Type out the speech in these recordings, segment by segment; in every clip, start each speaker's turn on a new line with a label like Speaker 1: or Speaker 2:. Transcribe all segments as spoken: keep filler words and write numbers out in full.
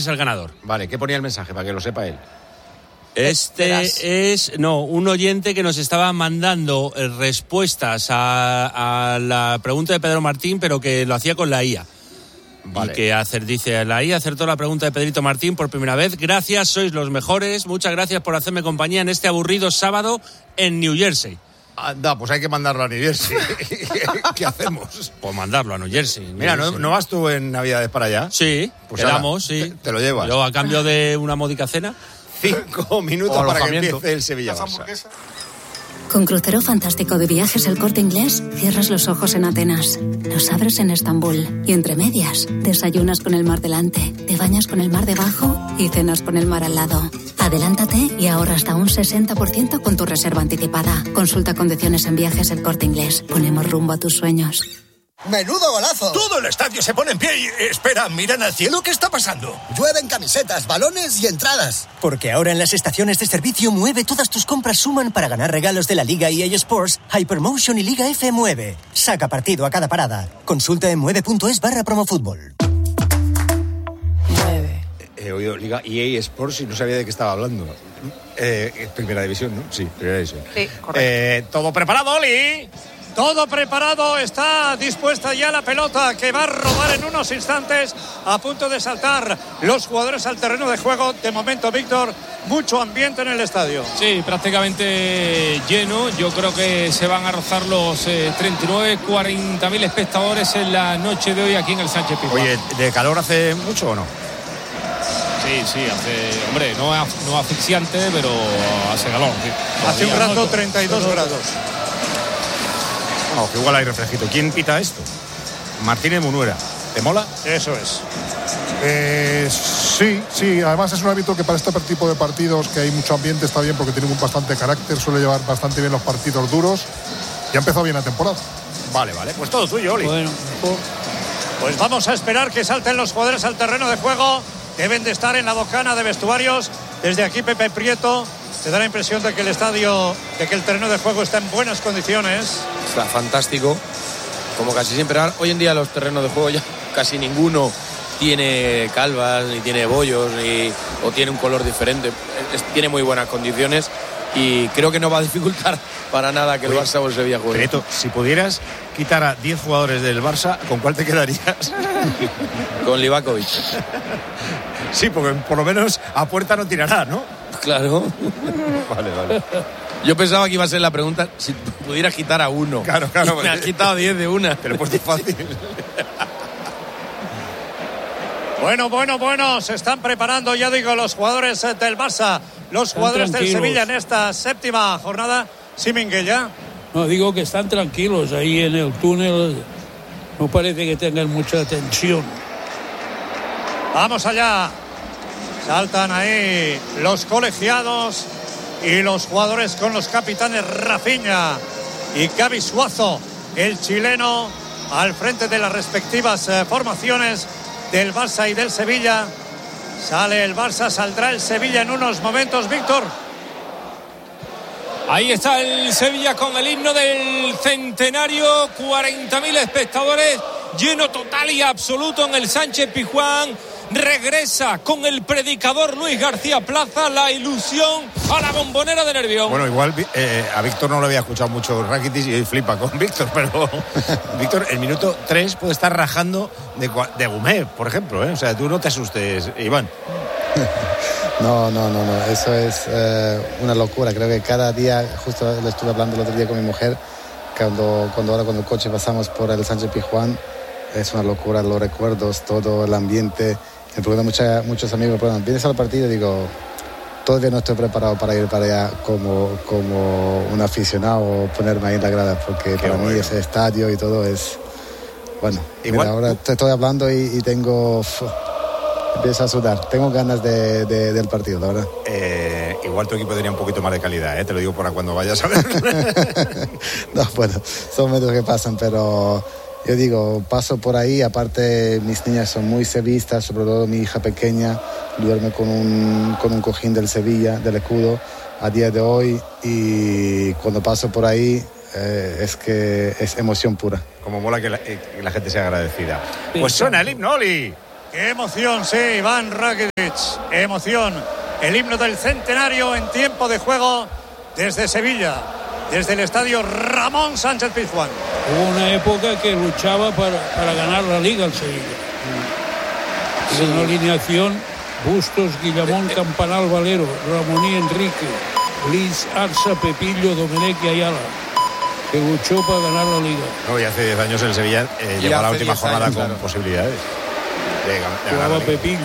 Speaker 1: es el ganador.
Speaker 2: Vale, ¿qué ponía el mensaje para que lo sepa él?
Speaker 1: Este es, no, un oyente que nos estaba mandando eh, respuestas a, a la pregunta de Pedro Martín, pero que lo hacía con la I A. Vale. Y que hacer, dice, la I A acertó la pregunta de Pedrito Martín por primera vez. Gracias, sois los mejores. Muchas gracias por hacerme compañía en este aburrido sábado en New Jersey.
Speaker 2: Anda, pues hay que mandarlo a New Jersey. ¿Qué hacemos?
Speaker 1: Pues mandarlo a New Jersey. New
Speaker 2: Mira,
Speaker 1: Jersey.
Speaker 2: ¿no, ¿no vas tú en Navidades para allá?
Speaker 1: Sí, pues quedamos, sí.
Speaker 2: Te, te lo llevas.
Speaker 1: Yo a cambio de una módica cena.
Speaker 2: Cinco minutos para que empiece el Sevilla-Barça.
Speaker 3: Con Crucero Fantástico de Viajes El Corte Inglés, cierras los ojos en Atenas, los abres en Estambul y entre medias, desayunas con el mar delante, te bañas con el mar debajo y cenas con el mar al lado. Adelántate y ahorra hasta un sesenta por ciento con tu reserva anticipada. Consulta condiciones en Viajes El Corte Inglés. Ponemos rumbo a tus sueños.
Speaker 4: ¡Menudo golazo!
Speaker 5: Todo el estadio se pone en pie y... Espera, miran al cielo, ¿qué está pasando?
Speaker 4: Llueven camisetas, balones y entradas.
Speaker 6: Porque ahora en las estaciones de servicio Mueve todas tus compras suman para ganar regalos de la Liga E A Sports, Hypermotion y Liga F Mueve. Saca partido a cada parada. Consulta en mueve.es barra promofútbol.
Speaker 2: Mueve. He oído Liga E A Sports y no sabía de qué estaba hablando. Eh, primera división, ¿no? Sí, primera división.
Speaker 7: Sí, correcto.
Speaker 2: Eh, ¿Todo preparado, Oli?
Speaker 8: Todo preparado, está dispuesta ya la pelota que va a robar en unos instantes, a punto de saltar los jugadores al terreno de juego. De momento, Víctor, mucho ambiente en el estadio.
Speaker 9: Sí, prácticamente lleno. Yo creo que se van a rozar los eh, treinta y nueve, cuarenta mil espectadores en la noche de hoy aquí en el Sánchez Pizjuán.
Speaker 2: Oye, ¿de calor hace mucho o no?
Speaker 9: Sí, sí, hace, hombre, no, no asfixiante, pero hace calor. Sí.
Speaker 8: Hace un rato treinta y dos grados.
Speaker 2: No, que igual hay refresquito. ¿Quién pita esto? Martínez Munuera. ¿Te mola?
Speaker 8: Eso es.
Speaker 10: Eh, sí, sí. Además es un árbitro que para este tipo de partidos que hay mucho ambiente está bien porque tiene un bastante carácter, suele llevar bastante bien los partidos duros y ha empezado bien la temporada.
Speaker 2: Vale, vale. Pues todo tuyo, Oli.
Speaker 8: Bueno, pues vamos a esperar que salten los jugadores al terreno de juego. Deben de estar en la docana de vestuarios. Desde aquí Pepe Prieto te da la impresión de que el estadio, de que el terreno de juego está en buenas condiciones.
Speaker 11: Está fantástico, como casi siempre. Hoy en día los terrenos de juego ya casi ninguno tiene calvas, ni tiene bollos, ni, o tiene un color diferente. Es, tiene muy buenas condiciones y creo que no va a dificultar para nada que Oye, el Barça o el Sevilla juegue.
Speaker 2: Prieto, si pudieras quitar a diez jugadores del Barça, ¿con cuál te quedarías?
Speaker 11: Con Livakovic.
Speaker 2: Sí, porque por lo menos a puerta no tirará, ¿no?
Speaker 11: Claro.
Speaker 2: Vale, vale.
Speaker 11: Yo pensaba que iba a ser la pregunta si pudieras quitar a uno.
Speaker 2: Claro, claro.
Speaker 11: Me has quitado diez de una.
Speaker 2: Te lo he puesto fácil.
Speaker 8: Bueno, bueno, bueno. Se están preparando, ya digo, los jugadores del Barça, los jugadores del Sevilla en esta séptima jornada. Sí, Minguella.
Speaker 12: No, digo que están tranquilos ahí en el túnel. No parece que tengan mucha tensión.
Speaker 8: Vamos allá. Saltan ahí los colegiados y los jugadores con los capitanes Rafinha y Gavi Suazo, el chileno, al frente de las respectivas eh, formaciones del Barça y del Sevilla. Sale el Barça, saldrá el Sevilla en unos momentos, Víctor.
Speaker 9: Ahí está el Sevilla con el himno del centenario, cuarenta mil espectadores, lleno total y absoluto en el Sánchez Pizjuán. Regresa con el predicador Luis García Plaza la ilusión a la Bombonera de Nervión.
Speaker 2: Bueno, igual eh, a Víctor no lo había escuchado mucho Rakitic y hoy flipa con Víctor, pero Víctor, el minuto tres puede estar rajando de, de Gumet, por ejemplo, ¿eh? O sea, tú no te asustes, Iván.
Speaker 13: No, no, no, no, eso es eh, una locura. Creo que cada día, justo lo estuve hablando el otro día con mi mujer, cuando, cuando ahora cuando el coche pasamos por el Sánchez Pizjuán, es una locura, los recuerdos, todo el ambiente. Me preguntan mucha, muchos amigos, me preguntan, ¿vienes al partido? Y digo, todavía no estoy preparado para ir para allá como, como un aficionado o ponerme ahí en la grada, porque Qué para bueno. mí ese estadio y todo es... Bueno, igual, mira, ahora te estoy hablando y, y tengo... Uf, empiezo a sudar. Tengo ganas de, de, del partido, la verdad.
Speaker 2: Eh, igual tu equipo tenía un poquito más de calidad, ¿eh? Te lo digo para cuando vayas a ver.
Speaker 13: No, bueno, son momentos que pasan, pero... Yo digo, paso por ahí, aparte mis niñas son muy sevillistas, sobre todo mi hija pequeña, duerme con un, con un cojín del Sevilla, del escudo, a día de hoy, y cuando paso por ahí eh, es que es emoción pura.
Speaker 2: Como mola que la, eh, que la gente sea agradecida. Pues suena el himno, Oli.
Speaker 8: Qué emoción, sí, Iván Rakitic. Emoción. El himno del centenario en tiempo de juego desde Sevilla, desde el estadio Ramón Sánchez Pizjuán.
Speaker 12: Hubo una época que luchaba para, para ganar la Liga el Sevilla. Sí. Una alineación: Bustos, Guillamón, Campanal, Valero, Ramoní, Enrique, Liz, Arza, Pepillo, Domenech y Ayala, que luchó para ganar la Liga.
Speaker 2: No, y hace diez años el Sevilla eh, llegó a la última jornada años, con claro. posibilidades de, de
Speaker 12: ganar. Pepillo.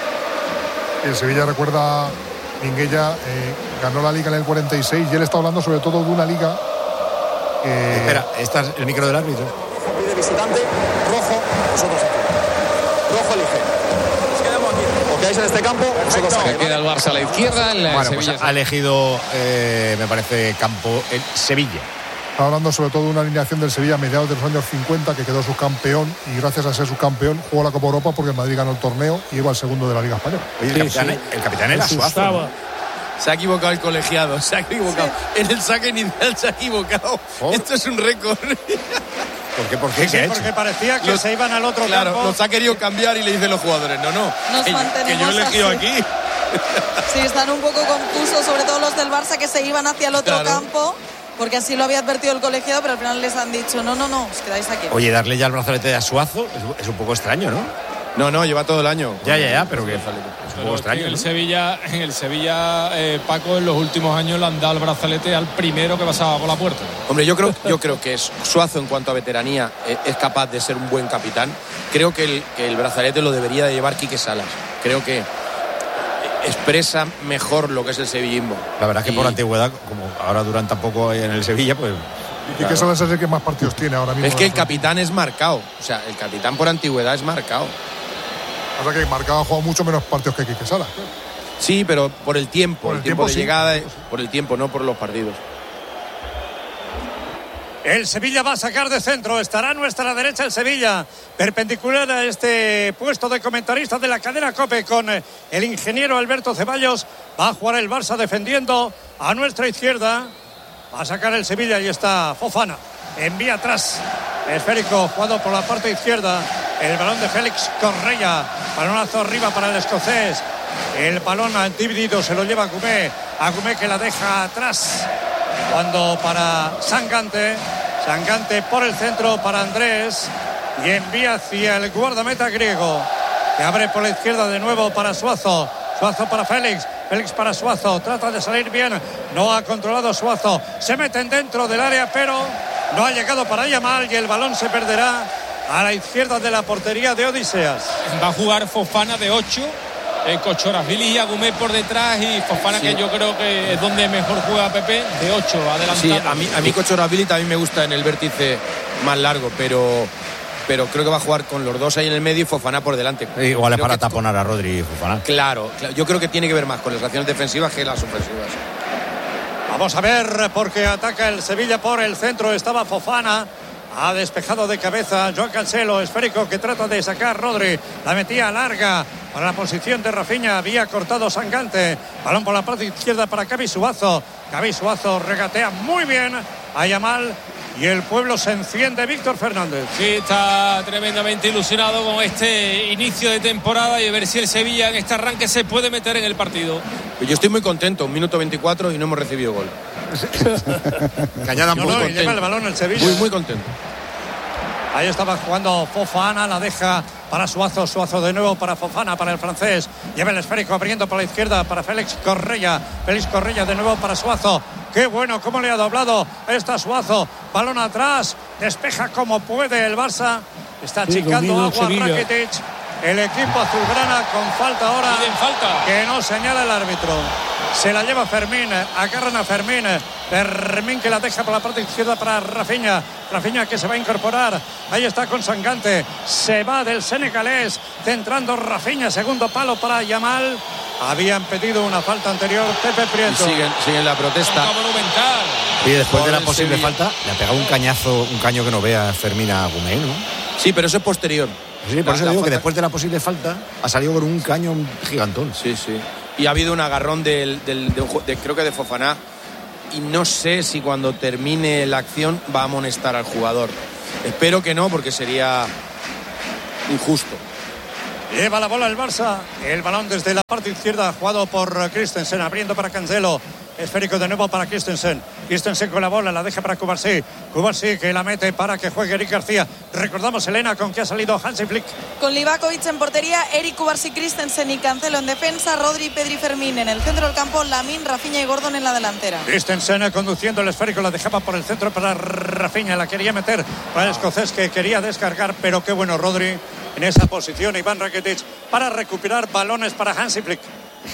Speaker 10: El Sevilla, recuerda, Minguella eh, ganó la Liga en el cuarenta y seis y él está hablando sobre todo de una Liga.
Speaker 2: Eh... Espera, ¿está el micro del árbitro?
Speaker 7: Pide visitante, rojo, nosotros aquí. Rojo elige. Nos quedamos aquí. ¿Os quedáis en este campo? Nosotros aquí.
Speaker 14: Queda el Barça a la izquierda. El
Speaker 2: bueno,
Speaker 14: Sevilla
Speaker 2: pues ha elegido, eh, me parece, campo el Sevilla.
Speaker 10: Está hablando sobre todo de una alineación del Sevilla a mediados de los años cincuenta, que quedó subcampeón y gracias a ser subcampeón jugó la Copa Europa porque el Madrid ganó el torneo y iba al segundo de la Liga Española.
Speaker 2: Oye, el, sí, capitán, sí. el capitán era Suazo, ¿no?
Speaker 11: Se ha equivocado el colegiado, se ha equivocado. Sí. En el saque inicial se ha equivocado. Oh. Esto es un récord.
Speaker 2: ¿Por qué? ¿Por qué?
Speaker 8: Sí,
Speaker 2: ¿Qué
Speaker 8: porque parecía que
Speaker 11: los,
Speaker 8: se iban al otro
Speaker 11: claro,
Speaker 8: campo.
Speaker 11: Los ha querido cambiar y le dicen los jugadores, no, no,
Speaker 15: Nos
Speaker 11: que, que yo he elegido
Speaker 15: así.
Speaker 11: aquí.
Speaker 15: Sí, están un poco confusos, sobre todo los del Barça, que se iban hacia el otro claro. campo. Porque así lo había advertido el colegiado, pero al final les han dicho, no, no, no, os quedáis aquí.
Speaker 2: Oye, darle ya el brazalete a Suazo es, es un poco extraño, ¿no?
Speaker 11: No, no, lleva todo el año.
Speaker 2: Ya, ya, ya, pero que es un
Speaker 9: pero
Speaker 2: poco extraño.
Speaker 9: En el
Speaker 2: ¿no?
Speaker 9: Sevilla, en el Sevilla eh, Paco, en los últimos años le han dado el brazalete al primero que pasaba por la puerta.
Speaker 11: Hombre, yo creo, yo creo que es Suazo, en cuanto a veteranía, es capaz de ser un buen capitán. Creo que el, que el brazalete lo debería de llevar Quique Salas. Creo que expresa mejor lo que es el sevillismo.
Speaker 2: La verdad es que y... por antigüedad, como ahora duran tampoco en el Sevilla, pues...
Speaker 10: Y claro. que Salas es el que más partidos tiene ahora mismo.
Speaker 11: Es que el capitán es marcado. O sea, el capitán por antigüedad es marcado.
Speaker 10: O sea que marcado ha jugado mucho menos partidos que Quique Salas. Claro.
Speaker 11: Sí, pero por el tiempo.
Speaker 10: Por el,
Speaker 11: el tiempo, tiempo de
Speaker 10: sí.
Speaker 11: llegada, por el tiempo, no por los partidos.
Speaker 8: El Sevilla va a sacar de centro. Estará a nuestra derecha el Sevilla, perpendicular a este puesto de comentarista de la cadena COPE con el ingeniero Alberto Ceballos. Va a jugar el Barça defendiendo a nuestra izquierda. Va a sacar el Sevilla y está Fofana. Envía atrás. Esférico jugado por la parte izquierda. El balón de Félix Correia. Balonazo arriba para el escocés. El balón dividido se lo lleva a Agumé. Agumé que la deja atrás. Cuando para Sangante, Sangante por el centro para Andrés y envía hacia el guardameta griego, que abre por la izquierda de nuevo para Suazo. Suazo para Félix, Félix para Suazo, trata de salir bien, no ha controlado Suazo, se meten dentro del área pero no ha llegado para Yamal y el balón se perderá a la izquierda de la portería de Odiseas.
Speaker 9: Va a jugar Fofana de ocho. Eh, Kochorazvili y Agumé por detrás y Fofana, sí. que yo creo que es donde mejor juega Pepe, de ocho adelantado.
Speaker 11: Sí, a mí, a mí Kochorazvili también me gusta en el vértice más largo, pero pero creo que va a jugar con los dos ahí en el medio y Fofana por delante.
Speaker 2: Igual es
Speaker 11: creo
Speaker 2: para
Speaker 11: que,
Speaker 2: taponar a Rodri y Fofana.
Speaker 11: Claro, claro, yo creo que tiene que ver más con las acciones defensivas que las ofensivas.
Speaker 8: Vamos a ver, porque ataca el Sevilla por el centro, estaba Fofana. Ha despejado de cabeza Joan Cancelo, esférico que trata de sacar Rodri. La metía larga para la posición de Rafinha. Había cortado Sangante. Balón por la parte izquierda para Cavi Suazo. Cavi Suazo regatea muy bien a Yamal. Y el pueblo se enciende, Víctor Fernández.
Speaker 9: Sí, está tremendamente ilusionado con este inicio de temporada y a ver si el Sevilla en este arranque se puede meter en el partido.
Speaker 11: Yo estoy muy contento, un minuto veinticuatro y no hemos recibido gol.
Speaker 8: Cañada no, muy no, y lleva el balón el Sevilla.
Speaker 11: Muy, muy contento.
Speaker 8: Ahí estaba jugando Fofana, la deja para Suazo, Suazo de nuevo para Fofana, para el francés. Lleva el esférico abriendo por la izquierda para Félix Correia. Félix Correia de nuevo para Suazo. Qué bueno, cómo le ha doblado esta Suazo. Balón atrás, despeja como puede el Barça. Está
Speaker 12: sí,
Speaker 8: achicando agua Rakitic. El equipo azulgrana con falta ahora.
Speaker 9: Falta.
Speaker 8: Que no señala el árbitro. Se la lleva Fermín, agarran a Fermín. Fermín que la deja por la parte izquierda para Rafinha. Rafinha que se va a incorporar. Ahí está con Sangante. Se va del senegalés. Centrando Rafinha. Segundo palo para Yamal. Habían pedido una falta anterior. Pepe Prieto.
Speaker 11: Y siguen, siguen la protesta.
Speaker 2: Y después de la posible Sevilla. falta, le ha pegado un cañazo, un caño que no vea Fermín a Agumé, ¿no?
Speaker 11: Sí, pero eso es posterior.
Speaker 2: Sí, por la, eso digo falta... que después de la posible falta ha salido con un caño gigantón.
Speaker 11: Sí, sí. Y ha habido un agarrón del, del, de, de, creo que de Fofana. Y no sé si cuando termine la acción va a amonestar al jugador. Espero que no, porque sería injusto.
Speaker 8: Lleva la bola el Barça. El balón desde la parte izquierda, jugado por Christensen, abriendo para Cancelo. Esférico de nuevo para Christensen. Christensen con la bola, la deja para Cubarsí. Cubarsí que la mete para que juegue Eric García. Recordamos, Elena, con que ha salido Hansi Flick.
Speaker 15: Con Livakovic en portería, Eric, Cubarsí, Christensen y Cancelo en defensa, Rodri, Pedri, Fermín en el centro del campo, Lamine, Rafinha y Gordon en la delantera.
Speaker 8: Christensen conduciendo el esférico, la dejaba por el centro para Rafinha, la quería meter para el escocés que quería descargar, pero qué bueno Rodri en esa posición. Iván Rakitic para recuperar balones para Hansi Flick.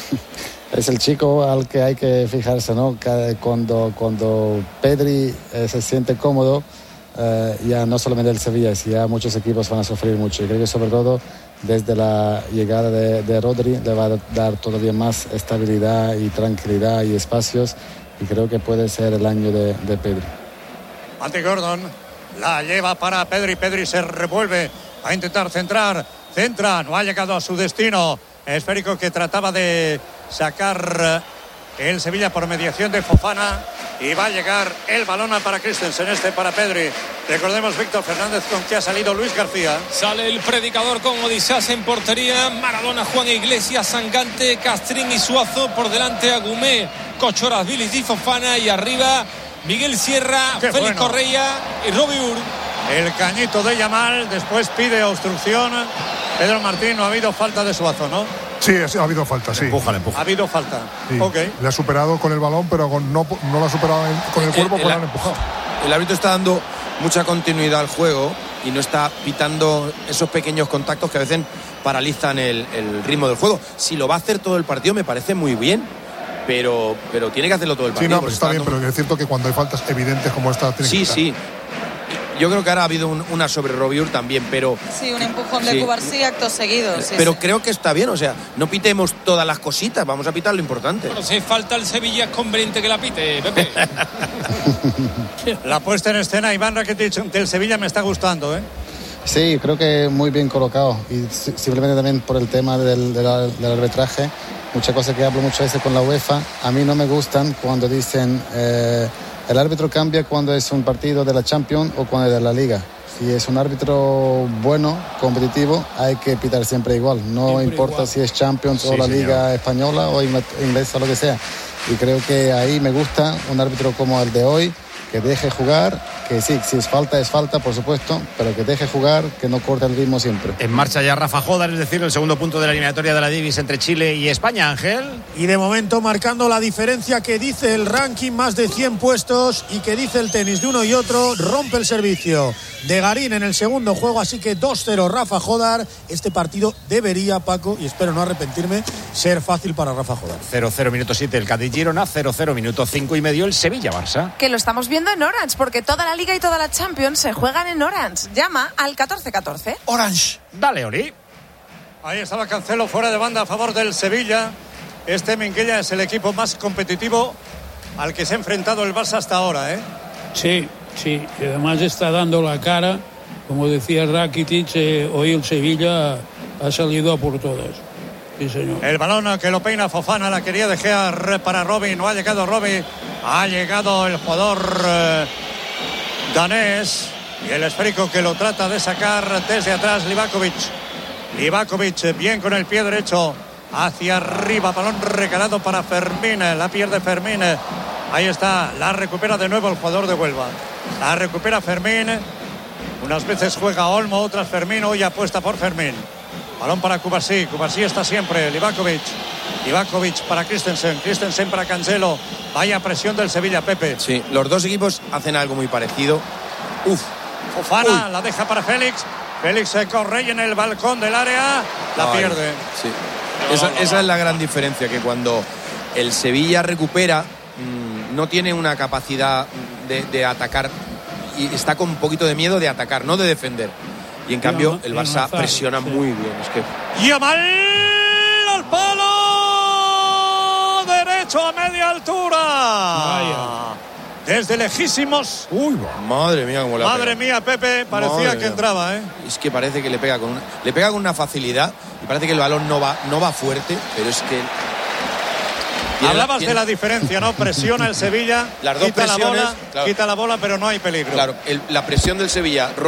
Speaker 13: Es el chico al que hay que fijarse, ¿no? Cuando, cuando Pedri eh, se siente cómodo, eh, ya no solamente el Sevilla, si ya muchos equipos van a sufrir mucho. Y creo que sobre todo desde la llegada de, de Rodri le va a dar todavía más estabilidad y tranquilidad y espacios. Y creo que puede ser el año de, de Pedri.
Speaker 8: Ante Gordon, la lleva para Pedri. Pedri se revuelve a intentar centrar. Centra, no ha llegado a su destino. Esférico que trataba de sacar el Sevilla por mediación de Fofana, y va a llegar el balón para Christensen, este para Pedri. Recordemos, Víctor Fernández, con que ha salido Luis García.
Speaker 9: Sale el predicador con Odisás en portería, Maradona, Juan Iglesias, Sangante, Castrín y Suazo. Por delante Agumé, Cochoras, Vilis y Fofana, y arriba Miguel Sierra,
Speaker 8: Qué
Speaker 9: Félix
Speaker 8: bueno.
Speaker 9: Correia y Robbie Ur.
Speaker 8: El cañito de Yamal, después pide obstrucción. Pedro Martín, no ha habido falta de Suazo, ¿no?
Speaker 10: Sí, ha habido falta, sí.
Speaker 2: Empuja, le empuja.
Speaker 8: Ha habido falta.
Speaker 10: Sí.
Speaker 8: Ok.
Speaker 10: Le ha superado con el balón, pero con, no, no lo ha superado en- con el cuerpo,
Speaker 11: El-
Speaker 10: pues
Speaker 11: el-
Speaker 10: lo han empujado.
Speaker 11: El árbitro está dando mucha continuidad al juego y no está pitando esos pequeños contactos que a veces paralizan el, el ritmo del juego. Si lo va a hacer todo el partido me parece muy bien, pero, pero tiene que hacerlo todo el
Speaker 10: Sí,
Speaker 11: partido.
Speaker 10: no,
Speaker 11: porque
Speaker 10: pues está bien,
Speaker 11: dando-
Speaker 10: pero es cierto que cuando hay faltas evidentes como esta, tiene
Speaker 11: Sí,
Speaker 10: que
Speaker 11: sí. Yo creo que ahora ha habido un- una sobre Robiur también, pero,
Speaker 15: Sí, un empujón de
Speaker 11: Sí.
Speaker 15: Cubarsí acto seguido. Sí,
Speaker 11: pero
Speaker 15: sí.
Speaker 11: creo que está bien. O sea, no pitemos todas las cositas, vamos a pitar lo importante.
Speaker 9: Bueno, si falta el Sevilla es conveniente que la pite, Pepe.
Speaker 8: La puesta en escena, Iván Rakitic del Sevilla, me está gustando, ¿eh?
Speaker 13: Sí, creo que muy bien colocado. Y si- simplemente también por el tema del, del, del arbitraje, muchas cosas que hablo muchas veces con la UEFA, a mí no me gustan cuando dicen eh, el árbitro cambia cuando es un partido de la Champions o cuando es de la Liga. Si es un árbitro bueno, competitivo, hay que pitar siempre igual. No
Speaker 12: Siempre
Speaker 13: importa
Speaker 12: igual.
Speaker 13: si es Champions
Speaker 2: Sí,
Speaker 13: o la
Speaker 2: señor.
Speaker 13: Liga española o ingl- inglesa o lo que sea. Y creo que ahí me gusta un árbitro como el de hoy, que deje jugar, que sí, si es falta, es falta, por supuesto, pero que deje jugar, que no corte el ritmo siempre.
Speaker 2: En marcha ya Rafa Jodar, es decir, el segundo punto de la eliminatoria de la Davis entre Chile y España, Ángel.
Speaker 14: Y de momento marcando la diferencia que dice el ranking, más de cien puestos, y que dice el tenis de uno y otro, rompe el servicio de Garín en el segundo juego, así que dos cero Rafa Jodar. Este partido debería, Paco, y espero no arrepentirme, ser fácil para Rafa Jodar.
Speaker 2: cero cero minuto siete el Cádiz Girona, cero cero minuto cinco y medio el Sevilla Barça.
Speaker 16: Que lo estamos viendo en Orange, porque toda la Liga y toda la Champions se juegan en Orange. Llama al catorce catorce.
Speaker 14: Orange.
Speaker 2: Dale, Oli.
Speaker 8: Ahí estaba Cancelo fuera de banda a favor del Sevilla. Este Minguella es el equipo más competitivo al que se ha enfrentado el Barça hasta ahora, ¿eh?
Speaker 12: Sí, sí. Y además está dando la cara. Como decía Rakitic, eh, hoy el Sevilla ha salido a por todas. Sí, señor.
Speaker 8: El balón que lo peina Fofana, la quería dejar para Robin, no ha llegado Robin, ha llegado el jugador eh, danés, y el esférico que lo trata de sacar desde atrás, Livakovic. Livakovic bien con el pie derecho hacia arriba, balón regalado para Fermín, la pierde Fermín, ahí está, la recupera de nuevo el jugador de Huelva, la recupera Fermín, unas veces juega Olmo, otras Fermín, hoy apuesta por Fermín. Balón para Cubarsí, Cubarsí está siempre, Livakovic, Livakovic para Christensen, Christensen para Cancelo, vaya presión del Sevilla, Pepe.
Speaker 11: Sí, los dos equipos hacen algo muy parecido. Uf.
Speaker 8: Fofana
Speaker 11: Uy.
Speaker 8: la deja para Félix, Félix se corre en el balcón del área, la
Speaker 11: Ay,
Speaker 8: pierde.
Speaker 11: Sí. Esa, esa es la gran diferencia, que cuando el Sevilla recupera, mmm, no tiene una capacidad de, de atacar, y está con un poquito de miedo de atacar, no de defender. Y en cambio el Barça presiona muy bien. Es que
Speaker 8: Yamal al palo derecho a media altura. Desde lejísimos.
Speaker 11: Uy, madre mía, cómo le ha
Speaker 8: Madre
Speaker 11: pegado.
Speaker 8: mía, Pepe, parecía
Speaker 11: Madre
Speaker 8: que
Speaker 11: mía.
Speaker 8: entraba, ¿eh?
Speaker 11: Es que parece que le pega con una, le pega con una facilidad y parece que el balón no va, no va fuerte, pero es que tiene la-
Speaker 8: Hablabas
Speaker 11: tiene-
Speaker 8: de la diferencia, ¿no? Presiona el Sevilla,
Speaker 11: Las dos
Speaker 8: quita la
Speaker 11: presiones,
Speaker 8: bola,
Speaker 11: claro.
Speaker 8: quita la bola, pero no hay peligro.
Speaker 11: Claro, el- la presión del Sevilla roba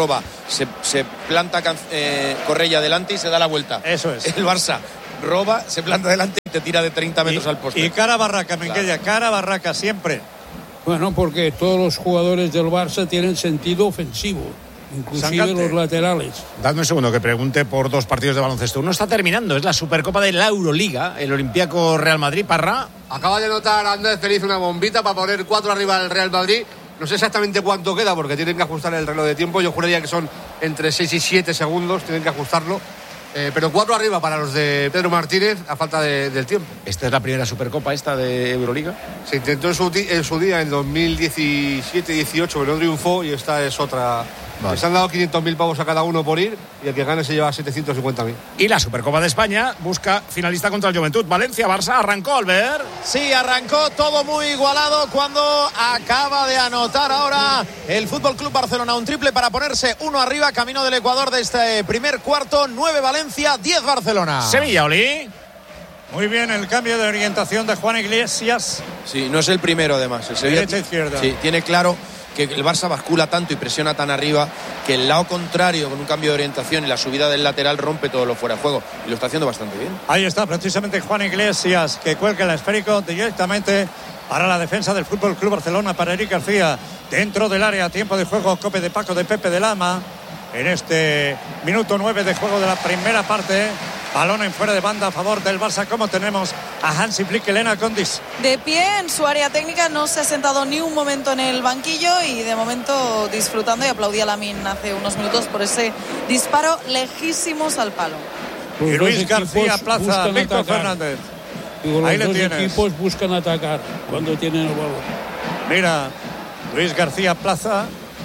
Speaker 11: se, se planta eh, Correia adelante y se da la vuelta.
Speaker 8: Eso es.
Speaker 11: El Barça roba, se planta adelante y te tira de treinta metros
Speaker 8: y,
Speaker 11: al poste.
Speaker 8: Y cara barraca, Minguella, claro. Cara barraca siempre.
Speaker 12: Bueno, porque todos los jugadores del Barça tienen sentido ofensivo, inclusive Sangante. Los laterales.
Speaker 2: Dadme un segundo que pregunte por dos partidos de baloncesto. Uno está terminando, es la Supercopa de la Euroliga, el Olympiacos Real Madrid. Parra.
Speaker 17: Acaba de anotar Andrés Feliz una bombita para poner cuatro arriba del Real Madrid. No sé exactamente cuánto queda porque tienen que ajustar el reloj de tiempo. Yo juraría que son entre seis y siete segundos, tienen que ajustarlo. Eh, pero cuatro arriba para los de Pedro Martínez a falta de, del tiempo.
Speaker 2: ¿Esta es la primera Supercopa esta de Euroliga?
Speaker 17: Se intentó en su, en su día en dos mil diecisiete dieciocho, pero no triunfó y esta es otra. Vale. Les han dado quinientos mil pavos a cada uno por ir y el que gane se lleva setecientos cincuenta mil.
Speaker 2: Y la Supercopa de España busca finalista contra el Juventud. Valencia, Barça, arrancó, Albert.
Speaker 18: Sí, arrancó todo muy igualado cuando acaba de anotar ahora el Fútbol Club Barcelona un triple para ponerse uno arriba, camino del Ecuador de este primer cuarto. Nueve Valencia, diez Barcelona.
Speaker 2: Sevilla, Oli.
Speaker 8: Muy bien el cambio de orientación de Juan Iglesias.
Speaker 11: Sí, no es el primero además. El Sevilla
Speaker 8: derecha izquierda.
Speaker 11: Sí, tiene claro que el Barça bascula tanto y presiona tan arriba que el lado contrario, con un cambio de orientación y la subida del lateral, rompe todo lo fuera de juego y lo está haciendo bastante bien.
Speaker 8: Ahí está precisamente Juan Iglesias, que cuelga el esférico directamente para la defensa del Fútbol Club Barcelona, para Eric García, dentro del área. Tiempo de juego, cope de Paco de Pepe de Lama en este minuto nueve de juego de la primera parte. Balón en fuera de banda a favor del Barça. Como tenemos a Hansi Flick, Elena Condis.
Speaker 15: De pie en su área técnica, no se ha sentado ni un momento en el banquillo y de momento disfrutando, y aplaudía a Lamin hace unos minutos por ese disparo lejísimos al palo.
Speaker 8: Y Luis García Plaza, Víctor Fernández.
Speaker 12: Digo, los
Speaker 8: Ahí le
Speaker 12: dos
Speaker 8: tienes.
Speaker 12: equipos buscan atacar cuando tienen el balón.
Speaker 8: Mira, Luis García Plaza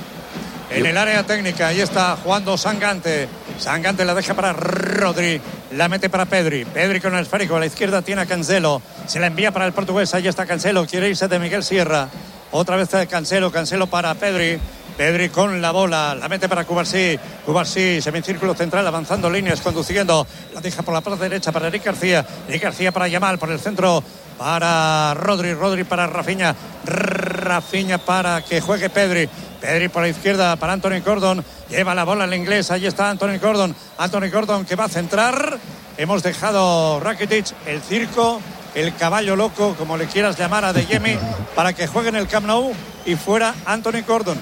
Speaker 8: en el área técnica. Ahí está jugando Sangante. Sangante la deja para Rodri. La mete para Pedri. Pedri con el esférico. A la izquierda tiene a Cancelo. Se la envía para el portugués. Ahí está Cancelo. Quiere irse de Miguel Sierra. Otra vez de Cancelo. Cancelo para Pedri. Pedri con la bola. La mete para Cubarsí. Cubarsí. Semicírculo central. Avanzando líneas. Conduciendo. La deja por la parte derecha para Eric García. Eric García para Yamal. Por el centro para Rodri. Rodri para Rafinha. Rafinha para que juegue Pedri. Pedri por la izquierda para Anthony Gordon. Lleva la bola el inglés. Ahí está Anthony Gordon. Anthony Gordon que va a centrar. Hemos dejado Rakitic, el circo, el caballo loco, como le quieras llamar a De Jemi, para que juegue en el Camp Nou y fuera Anthony Gordon.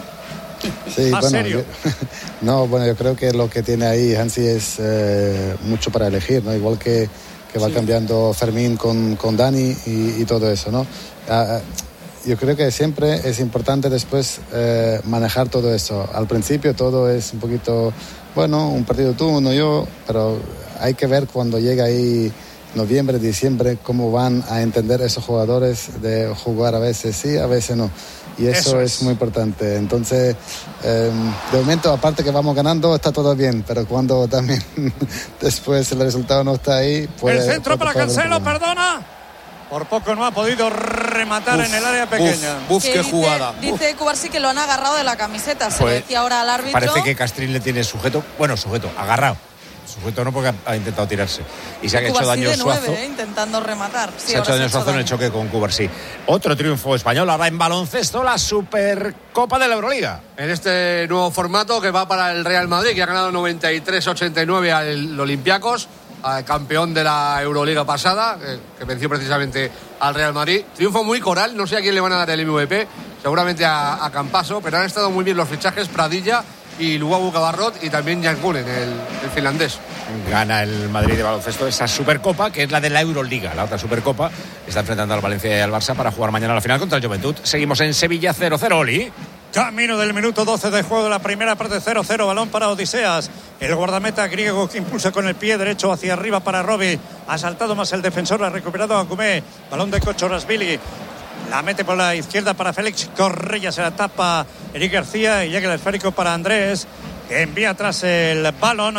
Speaker 13: Sí,
Speaker 8: más
Speaker 13: bueno,
Speaker 8: serio.
Speaker 13: Yo, no, bueno, yo creo que lo que tiene ahí Hansi es eh, mucho para elegir, ¿no? Igual que, que va sí. cambiando Fermín con, con Dani y, y todo eso, ¿no? Ah, yo creo que siempre es importante después eh, manejar todo eso. Al principio todo es un poquito, bueno, un partido tú, uno yo, pero hay que ver cuando llega ahí noviembre, diciembre, cómo van a entender esos jugadores de jugar a veces sí, a veces no. Y eso, eso es. es muy importante. Entonces, eh, de momento, aparte que vamos ganando, está todo bien, pero cuando también después el resultado no está ahí, pues...
Speaker 8: El centro para Cancelo, perdona. Por poco no ha podido rematar uf, en el área pequeña.
Speaker 11: Uf, uf qué
Speaker 15: dice,
Speaker 11: jugada.
Speaker 15: Dice Cubarsí que lo han agarrado de la camiseta. Se
Speaker 2: pues,
Speaker 15: le decía ahora al árbitro.
Speaker 2: Parece que Castrín le tiene sujeto. Bueno, sujeto, agarrado. Sujeto no, porque ha intentado tirarse. Y se ha hecho daño
Speaker 15: de nueve,
Speaker 2: Suazo.
Speaker 15: Eh, intentando rematar. Sí,
Speaker 2: se ha hecho daño Suazo en el choque con Cubarsí. Otro triunfo español ahora en baloncesto, la Supercopa de la Euroliga.
Speaker 17: En este nuevo formato que va para el Real Madrid, que ha ganado noventa y tres ochenta y nueve al Olympiacos, campeón de la Euroliga pasada, eh, que venció precisamente al Real Madrid. Triunfo muy coral, no sé a quién le van a dar el M V P, seguramente a, a Campaso, pero han estado muy bien los fichajes, Pradilla y Luabu Cabarrot y también Jan Kunen, el, el finlandés.
Speaker 2: Gana el Madrid de baloncesto esa Supercopa, que es la de la Euroliga. La otra Supercopa está enfrentando al Valencia y al Barça para jugar mañana la final contra el Juventud. Seguimos en Sevilla cero cero, Oli.
Speaker 8: Camino del minuto doce de juego de la primera parte, cero cero, balón para Odiseas. El guardameta griego que impulsa con el pie derecho hacia arriba para Robi. Ha saltado más el defensor, ha recuperado a Cumé. Balón de Kochorasvili. La mete por la izquierda para Félix Correia, se la tapa Eric García y llega el esférico para Andrés, que envía atrás el balón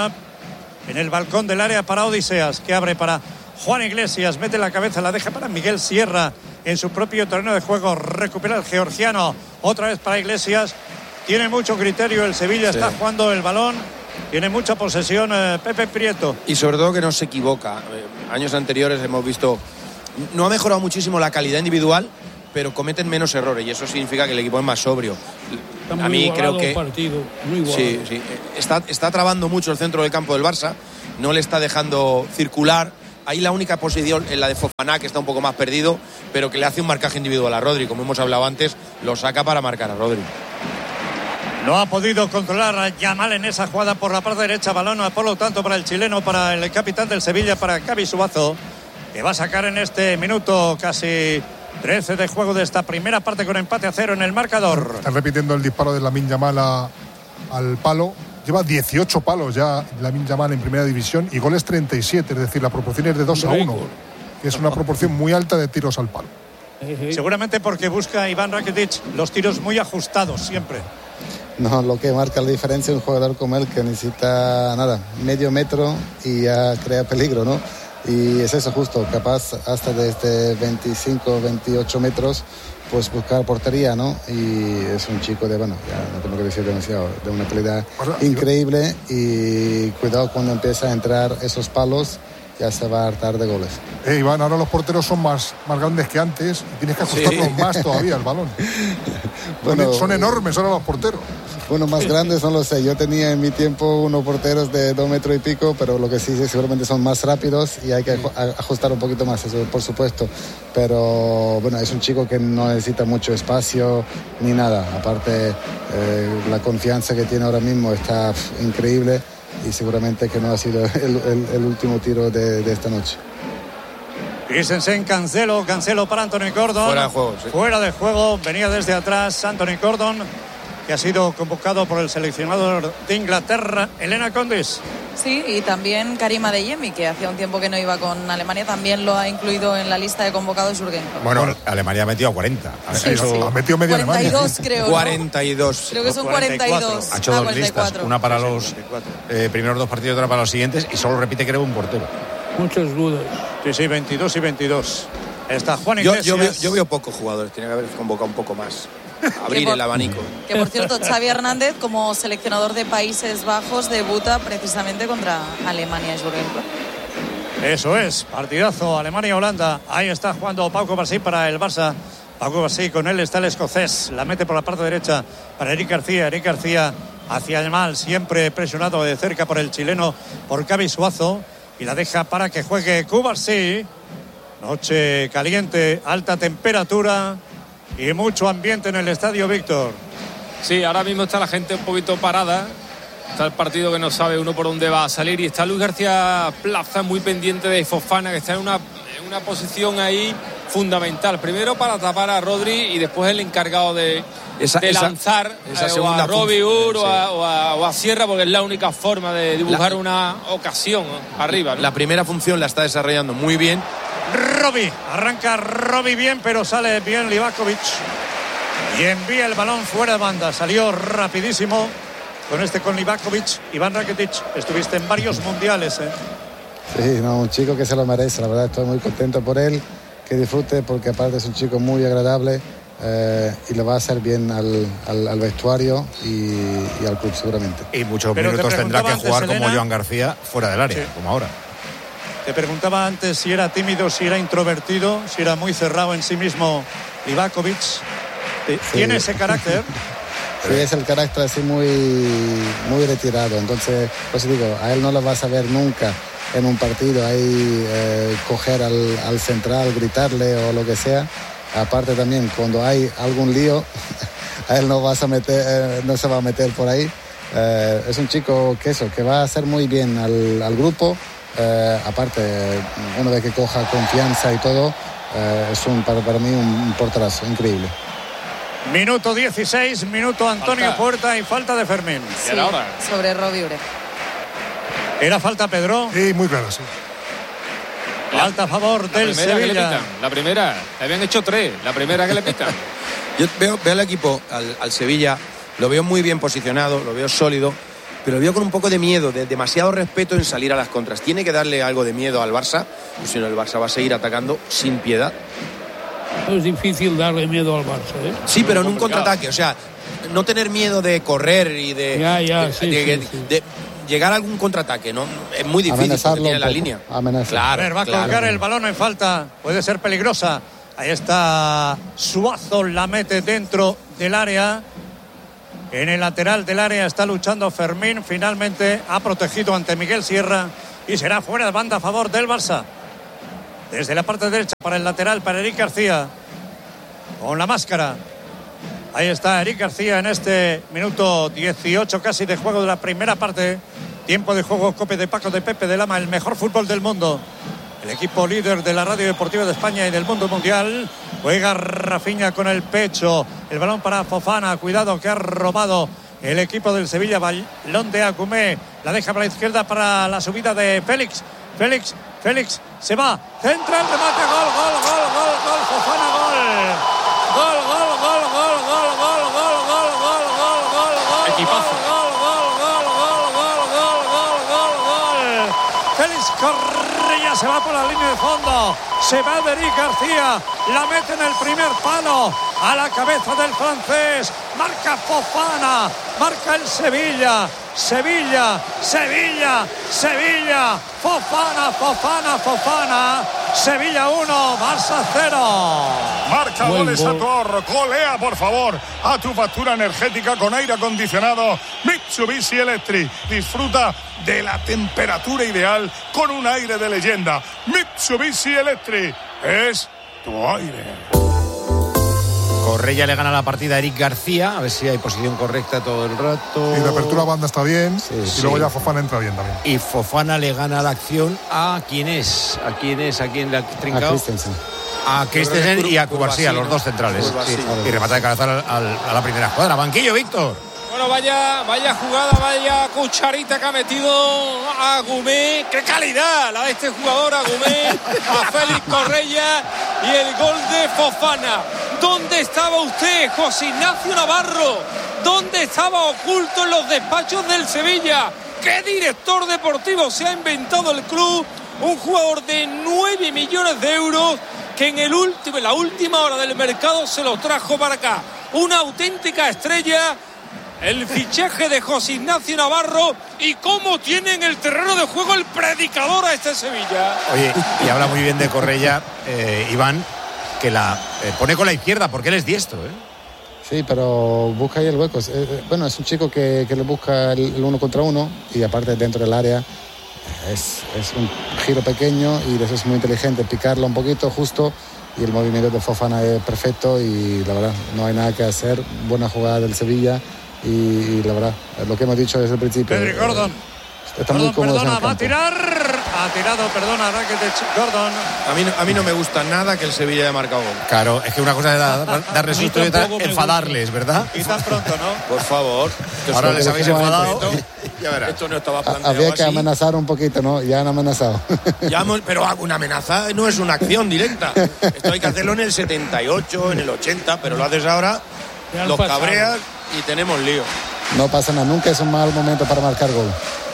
Speaker 8: en el balcón del área para Odiseas, que abre para Juan Iglesias, mete la cabeza, la deja para Miguel Sierra en su propio terreno de juego, recupera el georgiano, otra vez para Iglesias. Tiene mucho criterio el Sevilla, sí. Está jugando el balón, tiene mucha posesión eh, Pepe Prieto.
Speaker 11: Y sobre todo que no se equivoca. Eh, años anteriores hemos visto, no ha mejorado muchísimo la calidad individual, pero cometen menos errores y eso significa que el equipo es más sobrio. A mí creo que
Speaker 12: partido, muy
Speaker 11: sí, sí. Está, está trabando mucho el centro del campo del Barça, no le está dejando circular. Ahí la única posición es la de Fofana, que está un poco más perdido, pero que le hace un marcaje individual a Rodri. Como hemos hablado antes, lo saca para marcar a Rodri.
Speaker 8: No ha podido controlar a Yamal en esa jugada por la parte derecha. Balón, por lo tanto, para el chileno, para el capitán del Sevilla, para Xavi Suazo, que va a sacar en este minuto casi trece de juego de esta primera parte con empate a cero en el marcador.
Speaker 10: Están repitiendo el disparo de Lamine Yamal a, al palo. Lleva dieciocho palos ya Lamine Yamal en primera división y goles treinta y siete, es decir, la proporción es de dos a uno, que es una proporción muy alta de tiros al palo.
Speaker 8: Seguramente porque busca Iván Rakitic los tiros muy ajustados siempre.
Speaker 13: No, lo que marca la diferencia es un jugador como él que necesita nada, medio metro y ya crea peligro, ¿no? Y es eso justo, capaz hasta desde veinticinco, veintiocho metros, pues buscar portería, ¿no? Y es un chico de, bueno, ya no tengo que decir demasiado, de una calidad increíble y cuidado cuando empieza a entrar esos palos, ya se va a hartar de goles.
Speaker 10: Eh, Iván, ahora los porteros son más, más grandes que antes y tienes que ajustarlos sí. más todavía el balón. Bueno, son enormes ahora los porteros.
Speaker 13: Bueno, más grandes no lo sé. Yo tenía en mi tiempo unos porteros de dos metros y pico, pero lo que sí seguramente son más rápidos y hay que ajustar un poquito más, eso por supuesto. Pero bueno, es un chico que no necesita mucho espacio ni nada. Aparte, eh, la confianza que tiene ahora mismo está pff, increíble. Y seguramente que no ha sido el, el, el último tiro de, de esta noche.
Speaker 8: Christensen, Cancelo, Cancelo para Anthony Gordon.
Speaker 11: Fuera de juego, sí.
Speaker 8: Fuera de juego, venía desde atrás Anthony Gordon, que ha sido convocado por el seleccionador de Inglaterra, Elena Condis.
Speaker 15: Sí, y también Karim Adeyemi, que hacía un tiempo que no iba con Alemania, también lo ha incluido en la lista de convocados Jürgen Klopp.
Speaker 2: Bueno, Alemania ha metido a cuarenta.
Speaker 15: Sí, Eso, sí.
Speaker 10: Ha metido media
Speaker 15: cuarenta y dos,
Speaker 10: Alemania.
Speaker 15: creo, ¿no?
Speaker 11: cuarenta y dos.
Speaker 15: Creo que son cuarenta y dos.
Speaker 2: Ha hecho
Speaker 15: ah,
Speaker 2: dos
Speaker 15: cuarenta y cuatro.
Speaker 2: listas, una para los eh, primeros dos partidos y otra para los siguientes, y solo repite creo un portero.
Speaker 12: Muchas dudas.
Speaker 8: Sí, sí, veintidós y veintidós. Está Juan
Speaker 11: Yo,
Speaker 8: Iglesias.
Speaker 11: yo, veo, yo veo pocos jugadores, tiene que haber convocado un poco más. Abrir
Speaker 15: por,
Speaker 11: el abanico.
Speaker 15: Que por cierto, Xavi Hernández, como seleccionador de Países Bajos, debuta precisamente contra Alemania y Jürgen Klopp.
Speaker 8: Eso es, partidazo Alemania-Holanda. Ahí está jugando Pau Kovacic para el Barça. Pau Kovacic, con él está el escocés. La mete por la parte derecha para Eric García. Eric García hacia el mal, siempre presionado de cerca por el chileno, por Xavi Suazo. Y la deja para que juegue Kovacic. Noche caliente, alta temperatura y mucho ambiente en el estadio, Víctor.
Speaker 9: Sí, ahora mismo está la gente un poquito parada. Está el partido que no sabe uno por dónde va a salir. Y está Luis García Plaza muy pendiente de Fofana, que está en una, en una posición ahí fundamental. Primero para tapar a Rodri y después el encargado de, esa, de lanzar
Speaker 11: esa, esa
Speaker 9: eh, o a Robbie Ur
Speaker 11: sí.
Speaker 9: o, o, o a Sierra, porque es la única forma de dibujar la, una ocasión arriba, ¿no?
Speaker 11: La primera función la está desarrollando muy bien.
Speaker 8: Robbie, arranca Robbie bien, pero sale bien Livakovic y envía el balón fuera de banda. Salió rapidísimo con este con Livakovic. Iván Rakitic, estuviste en varios mundiales, ¿eh?
Speaker 13: Sí, no, un chico que se lo merece, la verdad estoy muy contento por él, que disfrute porque aparte es un chico muy agradable eh, y le va a hacer bien al, al, al vestuario y, y al club seguramente.
Speaker 2: Y muchos Pero minutos tendrá que jugar antes, como Elena, Joan García fuera del área, sí. como ahora.
Speaker 8: Te preguntaba antes si era tímido, si era introvertido, si era muy cerrado en sí mismo Livakovic. ¿Tiene sí. ese carácter?
Speaker 13: Sí, es el carácter así muy, muy retirado. Entonces, pues digo, a él no lo vas a ver nunca en un partido ahí eh, coger al, al central, gritarle o lo que sea. Aparte también, cuando hay algún lío, a él no, vas a meter, eh, no se va a meter por ahí. Eh, es un chico que eso, que va a hacer muy bien al, al grupo. Eh, aparte, una vez que coja confianza y todo, eh, es un, para, para mí un, un porterazo increíble.
Speaker 8: Minuto dieciséis, minuto Antonio falta. Puerta y falta de Fermín.
Speaker 15: Sí, sobre Robbie Ure.
Speaker 8: ¿Era falta, Pedro?
Speaker 10: Sí, muy clara, sí.
Speaker 8: Falta a favor
Speaker 9: la
Speaker 8: del Sevilla.
Speaker 9: Que le pitan, la primera, le habían hecho tres, la primera que le pitan.
Speaker 11: Yo veo, veo al equipo, al, al Sevilla, lo veo muy bien posicionado, lo veo sólido, pero lo veo con un poco de miedo, de demasiado respeto en salir a las contras. Tiene que darle algo de miedo al Barça, pues si no el Barça va a seguir atacando sin piedad.
Speaker 12: Es difícil darle miedo al Barça, ¿eh?
Speaker 11: Sí, pero en un contraataque, o sea, no tener miedo de correr y de,
Speaker 12: ya, ya,
Speaker 11: de,
Speaker 12: sí,
Speaker 11: de,
Speaker 12: sí,
Speaker 11: de,
Speaker 12: sí.
Speaker 11: de llegar a algún contraataque, ¿no? Es muy difícil porque tiene la línea.
Speaker 13: Amenazar.
Speaker 8: Claro, a ver, va a colgar claro. el balón en falta, puede ser peligrosa. Ahí está Suazo, la mete dentro del área. En el lateral del área está luchando Fermín. Finalmente ha protegido ante Miguel Sierra y será fuera de banda a favor del Barça. Desde la parte derecha para el lateral, para Eric García. Con la máscara. Ahí está Eric García en este minuto dieciocho casi de juego de la primera parte. Tiempo de juego, Cope de Paco de Pepe de Lama, el mejor fútbol del mundo. El equipo líder de la Radio Deportiva de España y del mundo mundial. Juega Rafinha con el pecho. El balón para Fofana. Cuidado que ha robado el equipo del Sevilla. Balón de Agumé. La deja para la izquierda para la subida de Félix. Félix, Félix se va. Centra el remate. Gol, gol, gol, gol, gol. Fofana, gol. Gol, gol, gol, gol, gol, gol, gol, gol, gol, gol, gol, gol.
Speaker 17: Equipazo.
Speaker 8: Gol, gol, gol, gol, gol, gol, gol, gol, gol. Félix Correa se va por la línea de fondo. Se va de Eric García. La mete en el primer palo. A la cabeza del francés. Marca Fofana. Marca el Sevilla. Sevilla, Sevilla, Sevilla. Fofana, Fofana, Fofana. Sevilla uno, Barça cero.
Speaker 19: Marca
Speaker 8: Buen
Speaker 19: goles
Speaker 8: gol.
Speaker 19: a tu ahorro. Golea, por favor, a tu factura energética con aire acondicionado Mitsubishi Electric. Disfruta de la temperatura ideal con un aire de leyenda. Mitsubishi Electric es tu aire.
Speaker 2: Correa le gana la partida a Eric García, a ver si hay posición correcta todo el rato.
Speaker 10: Y de apertura a banda está bien,
Speaker 2: Sí,
Speaker 10: y
Speaker 2: sí.
Speaker 10: luego ya Fofana entra bien también.
Speaker 2: Y Fofana le gana la acción a quién es, a quién es, a quién le ha trincado.
Speaker 13: A Christensen.
Speaker 2: A Christensen
Speaker 13: creo que
Speaker 2: y a
Speaker 13: Cubarsí,
Speaker 2: Cubarsí, a los
Speaker 13: ¿no?
Speaker 2: dos centrales.
Speaker 13: Cubarsí.
Speaker 2: Sí. Y remata de cabeza al- al- a la primera escuadra. Banquillo, Víctor.
Speaker 9: Bueno, vaya, vaya jugada, vaya cucharita que ha metido a Agumé. ¡Qué calidad la de este jugador, Agumé! A Félix Correa y el gol de Fofana. ¿Dónde estaba usted, José Ignacio Navarro? ¿Dónde estaba oculto en los despachos del Sevilla? ¿Qué director deportivo se ha inventado el club? Un jugador de nueve millones de euros que en, el último, en la última hora del mercado se lo trajo para acá. Una auténtica estrella. El fichaje de José Ignacio Navarro y cómo tiene en el terreno de juego el predicador a este Sevilla.
Speaker 2: Oye, y habla muy bien de Correa, eh, Iván, que la eh, pone con la izquierda, porque él es diestro, ¿eh?
Speaker 13: Sí, pero busca ahí el hueco. Eh, eh, bueno, es un chico que, que le busca el, el uno contra uno y aparte dentro del área es, es un giro pequeño y eso es muy inteligente, picarlo un poquito justo y el movimiento de Fofana es perfecto y la verdad no hay nada que hacer. Buena jugada del Sevilla y, y la verdad, lo que hemos dicho desde el principio.
Speaker 8: Pedri Gordon.
Speaker 13: Eh, está muy
Speaker 8: Gordon,
Speaker 13: cómodo en
Speaker 8: perdona,
Speaker 13: el
Speaker 8: va a
Speaker 13: campo.
Speaker 8: tirar. Ha tirado, perdona, Rakitic, Gordon.
Speaker 11: A mí, no- a mí no me gusta nada que el Sevilla haya marcado gol.
Speaker 2: Claro, es que una cosa es dar- dar- darle susto y otra enfadarles, ¿verdad?
Speaker 8: Y tan pronto, ¿no?
Speaker 11: Por favor. que
Speaker 2: Ahora
Speaker 11: eso-
Speaker 2: les habéis
Speaker 11: esto-
Speaker 2: enfadado.
Speaker 11: Ya verás. Esto no estaba
Speaker 13: Ha-
Speaker 11: planteado
Speaker 13: Había que
Speaker 11: así.
Speaker 13: amenazar un poquito, ¿no? Ya han amenazado.
Speaker 11: Ya hemos- pero una amenaza no es una acción directa. Esto hay que hacerlo en el setenta y ocho, en el ochenta, pero lo haces ahora,
Speaker 12: Ya han
Speaker 11: los
Speaker 12: pasado.
Speaker 11: cabreas y tenemos lío.
Speaker 13: No pasa nada, nunca es un mal momento para marcar gol.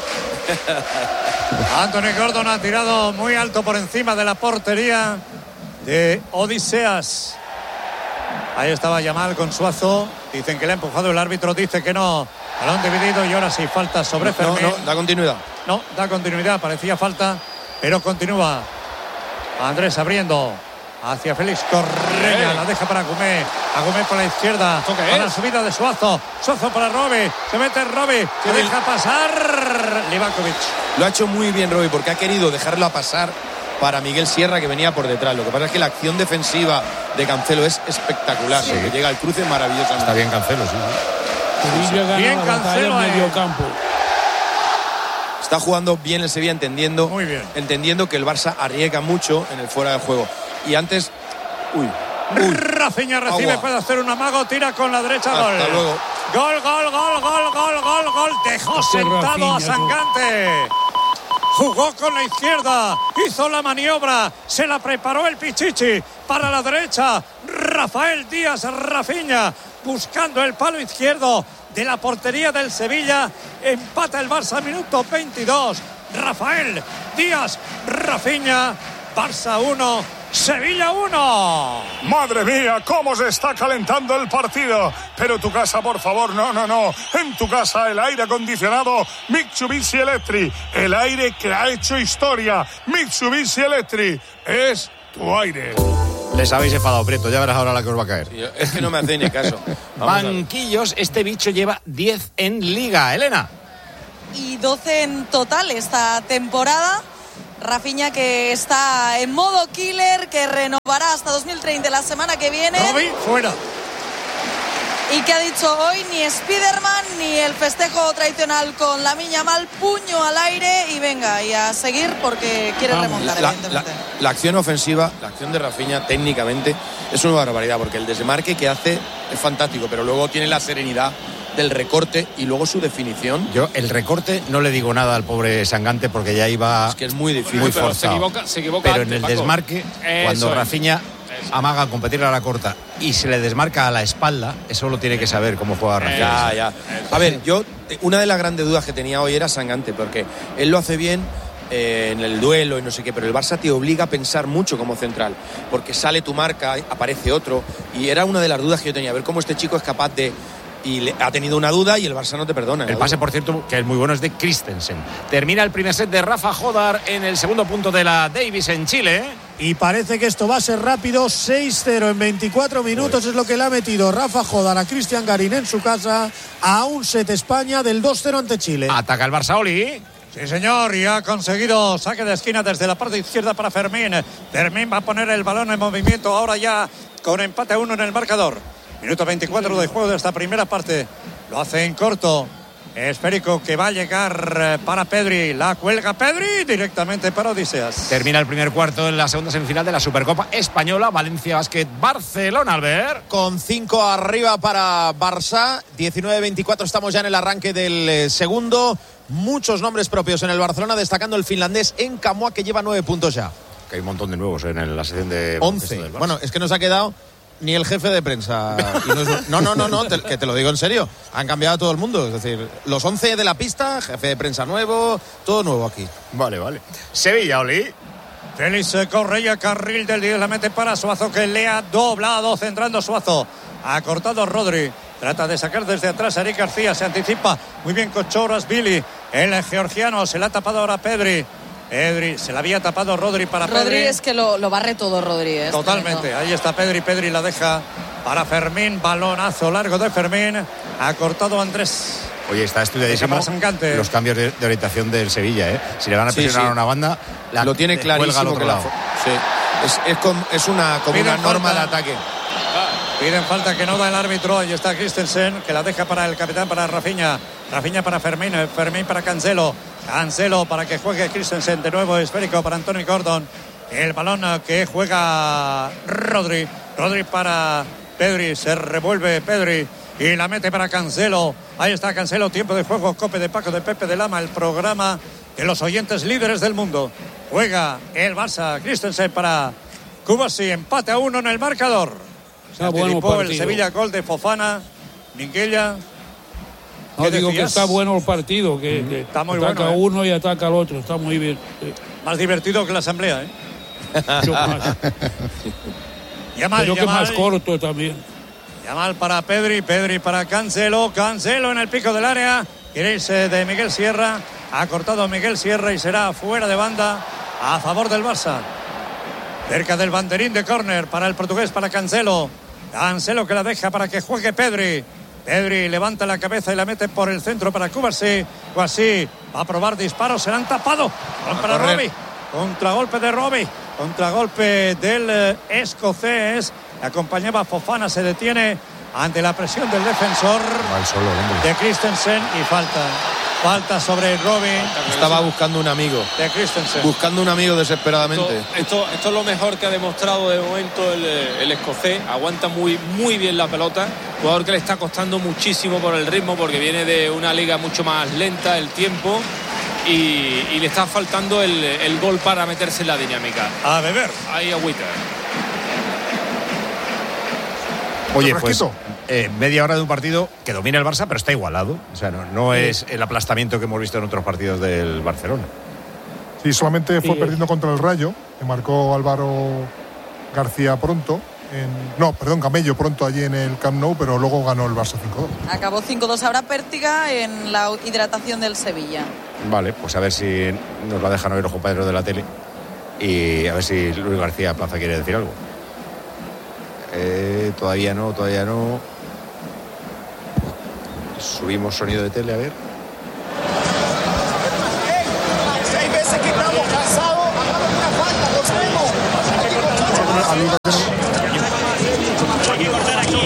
Speaker 8: Anthony Gordon ha tirado muy alto por encima de la portería de Odiseas. Ahí estaba Yamal con Suazo. Dicen que le ha empujado el árbitro, dice que no. Balón dividido y ahora sí falta sobre
Speaker 11: No,
Speaker 8: Fermín.
Speaker 11: no, da continuidad.
Speaker 8: No, da continuidad, parecía falta, pero continúa. Andrés abriendo hacia Félix Correa,
Speaker 9: Eh.
Speaker 8: la deja para Agumé. Agumé por la izquierda,
Speaker 9: ¿Esto qué
Speaker 8: para la
Speaker 9: es?
Speaker 8: subida de Suazo. Suazo para Robe, se mete Robe, se
Speaker 11: bien.
Speaker 8: deja pasar Livakovic.
Speaker 11: Lo ha hecho muy bien Roy porque ha querido dejarlo pasar para Miguel Sierra que venía por detrás. Lo que pasa es que la acción defensiva de Cancelo es espectacular.
Speaker 2: Sí.
Speaker 11: Porque llega al cruce maravillosamente.
Speaker 2: Está bien Cancelo, sí.
Speaker 12: Sevilla gana
Speaker 8: Bien
Speaker 12: la batalla
Speaker 8: Cancelo
Speaker 12: en
Speaker 8: ahí.
Speaker 12: medio campo.
Speaker 11: Está jugando bien el Sevilla entendiendo,
Speaker 8: Muy bien.
Speaker 11: entendiendo que el Barça arriesga mucho en el fuera de juego. Y antes... Uy, uy.
Speaker 8: Rafinha recibe,
Speaker 11: Agua.
Speaker 8: puede hacer un amago, tira con la derecha,
Speaker 11: Hasta
Speaker 8: gol.
Speaker 11: luego.
Speaker 8: Gol, gol, gol, gol, gol, gol, gol. Dejó
Speaker 12: Este
Speaker 8: sentado
Speaker 12: Rafinha,
Speaker 8: a
Speaker 12: tú.
Speaker 8: Sangante. Jugó con la izquierda, hizo la maniobra, se la preparó el Pichichi para la derecha. Rafael Díaz Rafinha buscando el palo izquierdo de la portería del Sevilla. Empata el Barça, minuto veintidós. Rafael Díaz Rafinha, Barça uno, Sevilla uno.
Speaker 19: Madre mía, cómo se está calentando el partido. Pero tu casa, por favor, no, no, no. En tu casa el aire acondicionado Mitsubishi Electric. El aire que ha hecho historia. Mitsubishi Electric es tu aire.
Speaker 2: Les habéis enfadado, Prieto, ya verás ahora la que os va a caer.
Speaker 11: Sí, es que no me hacéis ni caso.
Speaker 2: Banquillos, este bicho lleva diez en Liga, Elena.
Speaker 15: Y doce en total esta temporada. Rafinha, que está en modo killer, que renovará hasta dos mil treinta la semana que viene.
Speaker 8: Robin, fuera.
Speaker 15: Y que ha dicho hoy ni Spiderman ni el festejo tradicional con Lamine Yamal, puño al aire y venga, y a seguir porque quiere remontar,
Speaker 11: la,
Speaker 15: evidentemente.
Speaker 11: La, la acción ofensiva, la acción de Rafinha técnicamente es una barbaridad, porque el desmarque que hace es fantástico, pero luego tiene la serenidad del recorte y luego su definición.
Speaker 2: Yo el recorte no le digo nada al pobre Sangante porque ya iba
Speaker 11: es que es muy difícil,
Speaker 2: muy
Speaker 11: pero
Speaker 2: forzado.
Speaker 11: se equivoca, se equivoca
Speaker 2: pero
Speaker 11: antes,
Speaker 2: en el
Speaker 11: Paco.
Speaker 2: desmarque,
Speaker 11: Eso
Speaker 2: cuando
Speaker 11: es.
Speaker 2: Rafinha amaga a competir a la corta y se le desmarca a la espalda, eso lo tiene que saber cómo juega Rafinha.
Speaker 11: Ya, ya. A ver, yo una de las grandes dudas que tenía hoy era Sangante, porque él lo hace bien eh, en el duelo y no sé qué, pero el Barça te obliga a pensar mucho como central, porque sale tu marca, aparece otro, y era una de las dudas que yo tenía, a ver cómo este chico es capaz de... Y le, ha tenido una duda y el Barça no te perdona.
Speaker 2: El pase, por cierto, que es muy bueno, es de Christensen. Termina el primer set de Rafa Jodar en el segundo punto de la Davis en Chile.
Speaker 14: Y parece que esto va a ser rápido. seis cero en veinticuatro minutos es lo que le ha metido Rafa Jodar a Cristian Garín en su casa a un set España del dos cero ante Chile.
Speaker 2: Ataca el Barça, Oli.
Speaker 8: Sí, señor, y ha conseguido saque de esquina desde la parte izquierda para Fermín. Fermín va a poner el balón en movimiento ahora ya con empate a uno en el marcador. Minuto veinticuatro de juego de esta primera parte. Lo hace en corto. Esférico que va a llegar para Pedri. La cuelga Pedri directamente para Odiseas.
Speaker 2: Termina el primer cuarto en la segunda semifinal de la Supercopa Española. Valencia Basket Barcelona, Albert.
Speaker 18: Con cinco arriba para Barça. diecinueve veinticuatro estamos ya en el arranque del segundo. Muchos nombres propios en el Barcelona, destacando el finlandés Enkamua, que lleva nueve puntos ya.
Speaker 2: Que hay un montón de nuevos en la sección de...
Speaker 18: once. Bueno, es que nos ha quedado... Ni el jefe de prensa. Y no, es, no, no, no, no te, que te lo digo en serio. Han cambiado a todo el mundo. Es decir, los once de la pista, jefe de prensa nuevo, todo nuevo aquí.
Speaker 2: Vale, vale. Sevilla, Oli.
Speaker 8: Félix Correa, carril del diez, la mete para Suazo, que le ha doblado, centrando Suazo. Ha cortado Rodri. Trata de sacar desde atrás a Eric García. Se anticipa muy bien Kochoras Billy. El georgiano se la ha tapado ahora Pedri. Pedri, se la había tapado Rodri para
Speaker 15: Rodri
Speaker 8: Pedri.
Speaker 15: es que lo, lo barre todo Rodri. ¿eh?
Speaker 8: Totalmente, ahí está Pedri, Pedri la deja para Fermín, balonazo largo de Fermín, ha cortado Andrés.
Speaker 2: Oye, está estudiadísimo los cambios de, de orientación del Sevilla, ¿eh? Si le van a presionar sí, sí. a una banda, la
Speaker 11: lo tiene clarísimo
Speaker 2: al otro
Speaker 11: que
Speaker 2: lado.
Speaker 11: La, sí. Es, es, com, es una, como una norma falta. de ataque.
Speaker 8: Piden falta que no da el árbitro. Ahí está Christensen, que la deja para el capitán, para Rafinha. Rafinha para Fermín, Fermín para Cancelo. Cancelo para que juegue Christensen, de nuevo esférico para Anthony Gordon. El balón que juega Rodri. Rodri para Pedri, se revuelve Pedri y la mete para Cancelo. Ahí está Cancelo, tiempo de juego, Cope de Paco de Pepe de Lama, el programa de los oyentes líderes del mundo. Juega el Barça, Christensen para Kubasi, empate a uno en el marcador. Se anticipó el Sevilla, gol de Fofana, Minguella.
Speaker 12: No, digo decías? Que está bueno el partido, que, que
Speaker 8: está muy
Speaker 12: ataca
Speaker 8: bueno, ¿eh?
Speaker 12: uno y ataca al otro, está muy bien. Sí.
Speaker 8: Más divertido que la asamblea, ¿eh?
Speaker 12: Mucho más.
Speaker 8: Yamal,
Speaker 12: Creo
Speaker 8: Yamal.
Speaker 12: que más corto también.
Speaker 8: Yamal para Pedri, Pedri para Cancelo, Cancelo en el pico del área. Quiere irse de Miguel Sierra, ha cortado Miguel Sierra y será fuera de banda a favor del Barça. Cerca del banderín de córner para el portugués, para Cancelo. Cancelo que la deja para que juegue Pedri. Pedri levanta la cabeza y la mete por el centro para Kubasi. Kubasi va a probar disparos, se la han tapado. Para Robbie. Contragolpe de Robbie. Contragolpe del eh, escocés. Acompañaba Fofana, se detiene ante la presión del defensor
Speaker 2: solo,
Speaker 8: de Christensen y falta. Falta sobre Robin.
Speaker 11: Estaba buscando un amigo.
Speaker 8: De Christensen.
Speaker 11: Buscando un amigo desesperadamente.
Speaker 9: Esto, esto, esto es lo mejor que ha demostrado de momento el, el escocés. Aguanta muy, muy bien la pelota. Jugador que le está costando muchísimo por el ritmo, porque viene de una liga mucho más lenta el tiempo. Y, y le está faltando el, el gol para meterse en la dinámica.
Speaker 8: A beber.
Speaker 9: Ahí agüita.
Speaker 2: Oye, pues eh, media hora de un partido que domina el Barça, pero está igualado. O sea, no, no sí. es el aplastamiento que hemos visto en otros partidos del Barcelona.
Speaker 10: Sí, solamente fue
Speaker 12: Sí.
Speaker 10: perdiendo contra el Rayo, que marcó Álvaro García pronto. En, no, perdón, Camello pronto allí en el Camp Nou, pero luego ganó el Barça cinco dos.
Speaker 15: Acabó cinco dos. Habrá pértiga en la hidratación del Sevilla.
Speaker 2: Vale, pues a ver si nos la dejan oír los compañeros de la tele y a ver si Luis García Plaza quiere decir algo. Eh, todavía no, todavía no. Subimos sonido de tele, a ver.
Speaker 7: Seis veces que estamos cansados, hagamos una falta, los vemos.
Speaker 20: Hay que cortar aquí.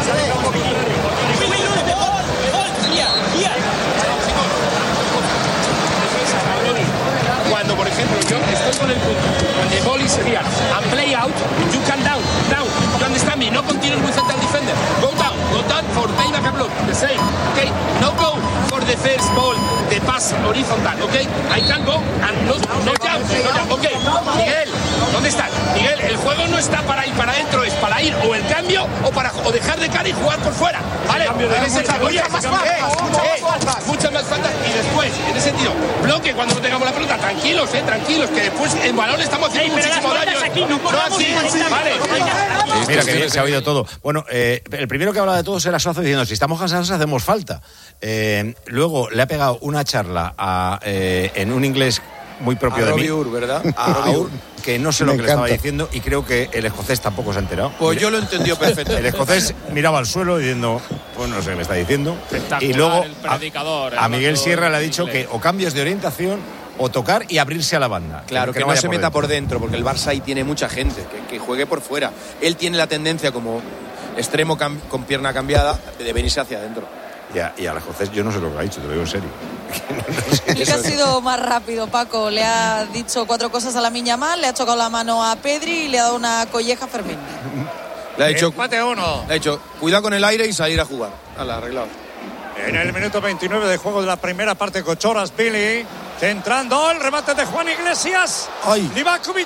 Speaker 21: Cuando, por ejemplo, yo estoy con el punto, cuando el ball is here and play out, you can down, down. You understand me? No continue with central defender. Go down, go down for payback and block. The same, okay? No go for the first ball, the pass horizontal, okay? I can go and no, no jump, no jump. Okay, Miguel, ¿dónde estás? Miguel, el juego no está para ir para adentro, es para ir o el cambio o para o dejar de cara y jugar por fuera, ¿vale? En ese sentido, oye, más faltas, muchas más faltas y después, en ese sentido, bloque cuando no tengamos la pelota, tranquilos, eh, tranquilos, que después en balón estamos haciendo hey, muchísimo daño. Aquí, no, no así, vale.
Speaker 2: Mira que bien se ha oído todo. Bueno, eh, el primero que hablaba de todos era Suazo diciendo, si estamos cansados hacemos falta. Eh, luego le ha pegado una charla a, eh, en un inglés muy propio
Speaker 11: a
Speaker 2: de mí.
Speaker 11: Ur, ¿verdad?
Speaker 2: A Ur, que no sé
Speaker 13: Me
Speaker 2: lo que
Speaker 13: encanta.
Speaker 2: le estaba diciendo y creo que el escocés tampoco se ha enterado.
Speaker 11: Pues yo lo entendió perfecto.
Speaker 2: El escocés miraba al suelo diciendo, pues no sé qué me está diciendo. Y luego a, a Miguel Sierra le ha dicho que o cambios de orientación o tocar y abrirse a la banda.
Speaker 11: Claro, que, que no, no se por meta dentro. por dentro, porque el Barça ahí tiene mucha gente, que, que juegue por fuera. Él tiene la tendencia como extremo cam- con pierna cambiada de venirse hacia adentro.
Speaker 2: Ya, y al escocés yo no sé lo que ha dicho, te lo digo en serio.
Speaker 15: El que ha sido más rápido, Paco. Le ha dicho cuatro cosas a Lamine Yamal, le ha chocado la mano a Pedri y le ha dado una colleja a Fermín.
Speaker 18: Le ha dicho,
Speaker 8: empate uno.
Speaker 18: Le ha dicho, cuidado con el aire y salir a jugar. Hala, arreglado.
Speaker 8: En el minuto veintinueve de juego de la primera parte, Kochoras Billy. Centrando el remate de Juan Iglesias. Livakovic.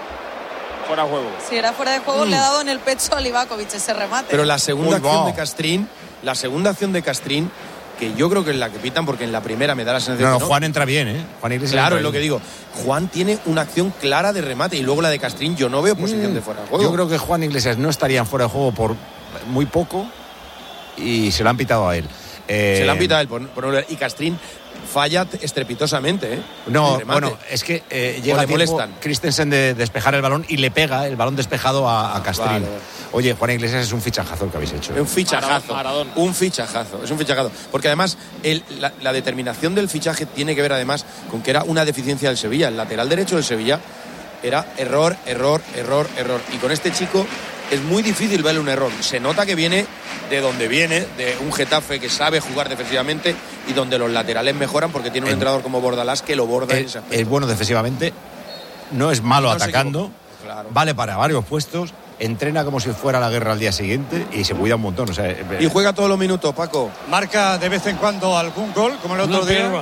Speaker 21: Fuera de juego.
Speaker 15: Si era fuera de juego,
Speaker 18: Mm.
Speaker 15: le ha dado en el pecho a Livakovic ese remate.
Speaker 18: Pero la segunda
Speaker 2: Muy
Speaker 18: acción
Speaker 2: va.
Speaker 18: de Castrín, la segunda acción de Castrín, que yo creo que es la que pitan, porque en la primera me da la sensación
Speaker 2: No, no,
Speaker 18: que no.
Speaker 2: Juan entra bien, ¿eh? Juan Iglesias
Speaker 18: Claro,
Speaker 2: entra
Speaker 18: es lo que
Speaker 2: bien.
Speaker 18: digo. Juan tiene una acción clara de remate y luego la de Castrín yo no veo posición
Speaker 2: Mm.
Speaker 18: de fuera de juego.
Speaker 2: Yo creo que Juan Iglesias no estaría fuera de juego por muy poco y se lo han pitado a él. Eh,
Speaker 18: Se la han pitado a él por, por no ver. Y Castrín falla estrepitosamente, ¿eh?
Speaker 2: No,
Speaker 18: El remate.
Speaker 2: bueno, es que eh,
Speaker 18: O
Speaker 2: llega
Speaker 18: le
Speaker 2: a tiempo
Speaker 18: molestan.
Speaker 2: Christensen de despejar el balón y le pega el balón despejado a, a Castrín.
Speaker 18: Vale, vale.
Speaker 2: Oye, Juan Iglesias es un fichajazo el que habéis hecho.
Speaker 18: Es un fichajazo.
Speaker 21: Maradón.
Speaker 18: Un fichajazo. Es un fichajazo. Porque además, el, la, la determinación del fichaje tiene que ver además con que era una deficiencia del Sevilla. El lateral derecho del Sevilla era error, error, error, error. Y con este chico es muy difícil verle un error. Se nota que viene de donde viene, de un Getafe que sabe jugar defensivamente y donde los laterales mejoran porque tiene un
Speaker 2: El-
Speaker 18: entrenador como Bordalás que lo borda en
Speaker 2: Es,
Speaker 18: ese aspecto.
Speaker 2: es bueno defensivamente, no es malo
Speaker 18: No se
Speaker 2: atacando,
Speaker 18: equivoca. Claro.
Speaker 2: vale para varios puestos, entrena como si fuera la guerra al día siguiente y se cuida un montón. O sea, eh,
Speaker 18: Y juega todos los minutos, Paco.
Speaker 8: Marca de vez en cuando algún gol, como el otro
Speaker 12: Una
Speaker 8: día.
Speaker 12: perra.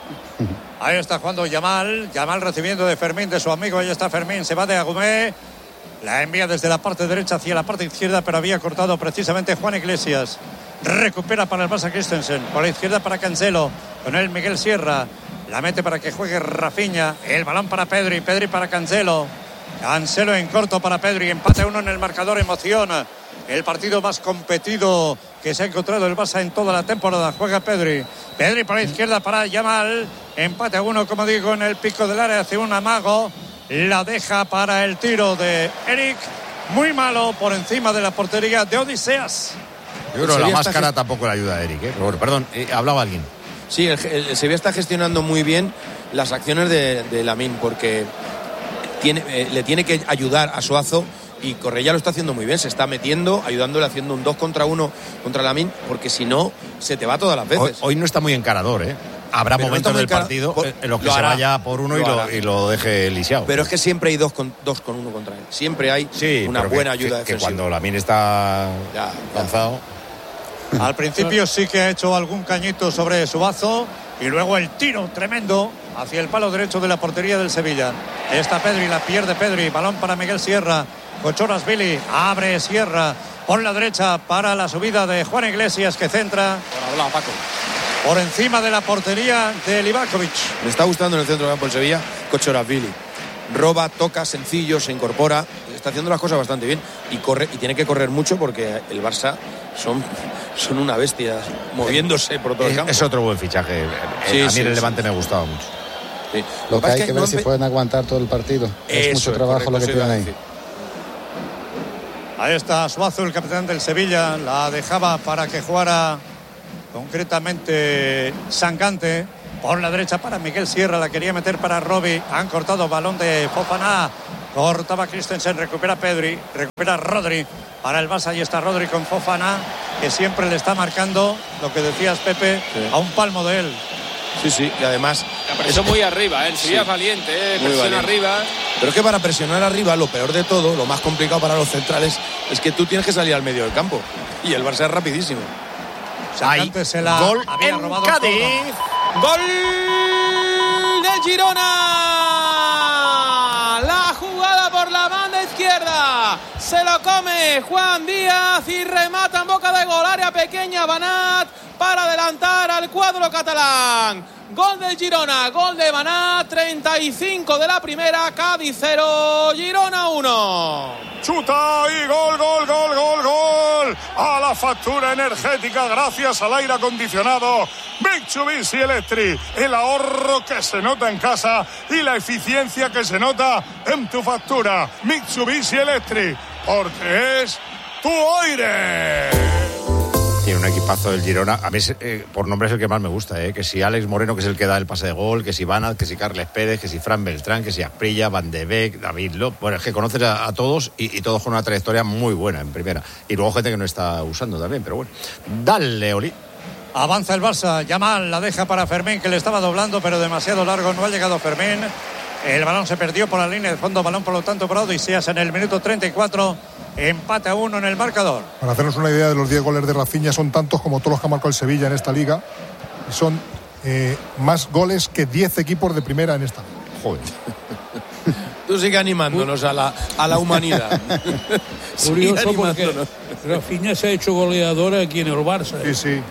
Speaker 8: Ahí está jugando Yamal. Yamal recibiendo de Fermín, de su amigo. Ahí está Fermín. Se va de Agumé. La envía desde la parte derecha hacia la parte izquierda, pero había cortado precisamente Juan Iglesias. Recupera para el Barça Christensen. Por la izquierda para Cancelo. Con él Miguel Sierra. La mete para que juegue Rafinha. El balón para Pedri. Pedri para Cancelo. Cancelo en corto para Pedri. Empate uno en el marcador. Emociona. El partido más competido que se ha encontrado el Barça en toda la temporada. Juega Pedri. Pedri por la izquierda para Yamal. Empate a uno, como digo, en el pico del área. Hace un amago. La deja para el tiro de Eric. Muy malo por encima de la portería de Odiseas.
Speaker 2: yo creo que la máscara tampoco le ayuda a Eric. ¿eh? Pero bueno, perdón, eh, hablaba alguien.
Speaker 18: Sí, el, el, el Sevilla está gestionando muy bien las acciones de, de Lamine porque tiene, eh, le tiene que ayudar a Suazo y Correia lo está haciendo muy bien, se está metiendo, ayudándole, haciendo un dos contra uno contra Lamine, porque si no, se te va todas las
Speaker 2: Hoy,
Speaker 18: veces.
Speaker 2: hoy no está muy encarador, ¿eh? Habrá
Speaker 18: Pero no
Speaker 2: momentos
Speaker 18: está muy
Speaker 2: del
Speaker 18: encara-
Speaker 2: partido
Speaker 18: por-
Speaker 2: en los que
Speaker 18: lo
Speaker 2: se
Speaker 18: hará.
Speaker 2: vaya por uno y
Speaker 18: Lo
Speaker 2: lo,
Speaker 18: hará.
Speaker 2: y lo deje lisiado.
Speaker 18: Pero es que siempre hay dos con, dos con uno contra él. Siempre hay
Speaker 2: sí,
Speaker 18: una
Speaker 2: pero
Speaker 18: buena
Speaker 2: que,
Speaker 18: ayuda
Speaker 2: que, que
Speaker 18: defensiva.
Speaker 2: cuando Lamine está
Speaker 18: Ya,
Speaker 2: lanzado.
Speaker 8: Al principio sí que ha hecho algún cañito sobre Suazo y luego el tiro tremendo hacia el palo derecho de la portería del Sevilla. Está Pedri, la pierde Pedri, balón para Miguel Sierra. Kochoras Billy, abre Sierra por la derecha para la subida de Juan Iglesias que centra.
Speaker 21: Por hablado, Paco.
Speaker 8: Por encima de la portería de Livakovic.
Speaker 18: Me está gustando en el centro del campo el Sevilla, Kochorazvili. Roba, toca, sencillo, se incorpora, está haciendo las cosas bastante bien y corre y tiene que correr mucho porque el Barça son, son una bestia moviéndose por todo el
Speaker 2: Es,
Speaker 18: campo.
Speaker 2: es otro buen fichaje.
Speaker 18: Sí,
Speaker 2: a mí
Speaker 18: sí,
Speaker 2: en el
Speaker 18: sí.
Speaker 2: Levante me gustaba mucho.
Speaker 18: Sí.
Speaker 13: Lo que
Speaker 18: pasa
Speaker 13: hay
Speaker 18: es
Speaker 13: que
Speaker 18: no
Speaker 13: ver si
Speaker 18: empe-
Speaker 13: pueden aguantar todo el partido. Es
Speaker 18: Eso
Speaker 13: mucho
Speaker 18: es,
Speaker 13: trabajo
Speaker 18: correcto,
Speaker 13: lo que
Speaker 18: eso iba
Speaker 13: tienen
Speaker 18: a
Speaker 13: ahí.
Speaker 18: decir.
Speaker 8: Ahí está Suazo, el capitán del Sevilla. La dejaba para que jugara concretamente Sangante. Por la derecha para Miguel Sierra, la quería meter para Robbie. Han cortado balón de Fofana. Cortaba Christensen, recupera Pedri, recupera Rodri. Para el Barça, ahí está Rodri con Fofana, que siempre le está marcando, lo que decías, Pepe, sí, a un palmo de él.
Speaker 11: Sí, sí, y además...
Speaker 9: La presión muy arriba, ¿eh? El Sevilla
Speaker 11: sí,
Speaker 9: es valiente, ¿eh?
Speaker 11: Muy
Speaker 9: Presiona
Speaker 11: valiente.
Speaker 9: arriba.
Speaker 11: Pero es que para presionar arriba, lo peor de todo, lo más complicado para los centrales, es que tú tienes que salir al medio del campo. Y el Barça es rapidísimo.
Speaker 8: Sangante se la
Speaker 11: gol
Speaker 8: había
Speaker 11: en
Speaker 8: robado
Speaker 11: Cádiz.
Speaker 8: todo.
Speaker 9: ¡Gol del Girona! La jugada por la banda izquierda. Se lo come Juan Díaz y remata en boca de gol. Área pequeña, Banat para adelantar al cuadro catalán. Gol del Girona, gol de Banat, treinta y cinco de la primera, Cádiz cero, Girona uno.
Speaker 19: Chuta y gol, gol, gol, gol, gol. A la factura energética gracias al aire acondicionado Mitsubishi Electric. El ahorro que se nota en casa y la eficiencia que se nota en tu factura. Mitsubishi Electric, porque es tu aire.
Speaker 2: Tiene un equipazo del Girona. A mí, eh, por nombre, es el que más me gusta, ¿eh? Que si Alex Moreno, que es el que da el pase de gol, que si Banat, que si Carles Pérez, que si Fran Beltrán, que si Asprilla, Van de Beek, David López. Bueno, es que conoces a, a todos y, y todos con una trayectoria muy buena en primera. Y luego gente que no está usando también, pero bueno. Dale, Oli.
Speaker 8: Avanza el Barça, Yamal la deja para Fermín, que le estaba doblando, pero demasiado largo, no ha llegado Fermín. El balón se perdió por la línea de fondo, balón por lo tanto para Odisseas en el minuto treinta y cuatro. Empate a uno en el marcador.
Speaker 10: Para hacernos una idea de los diez goles de Rafinha, son tantos como todos los que ha marcado el Sevilla en esta liga. Y son eh, más goles que diez equipos de primera en esta liga.
Speaker 2: Joder.
Speaker 11: Tú sigue animándonos a la, a la humanidad.
Speaker 12: Curioso porque Rafinha se ha hecho goleador aquí en el Barça.
Speaker 10: Sí, sí.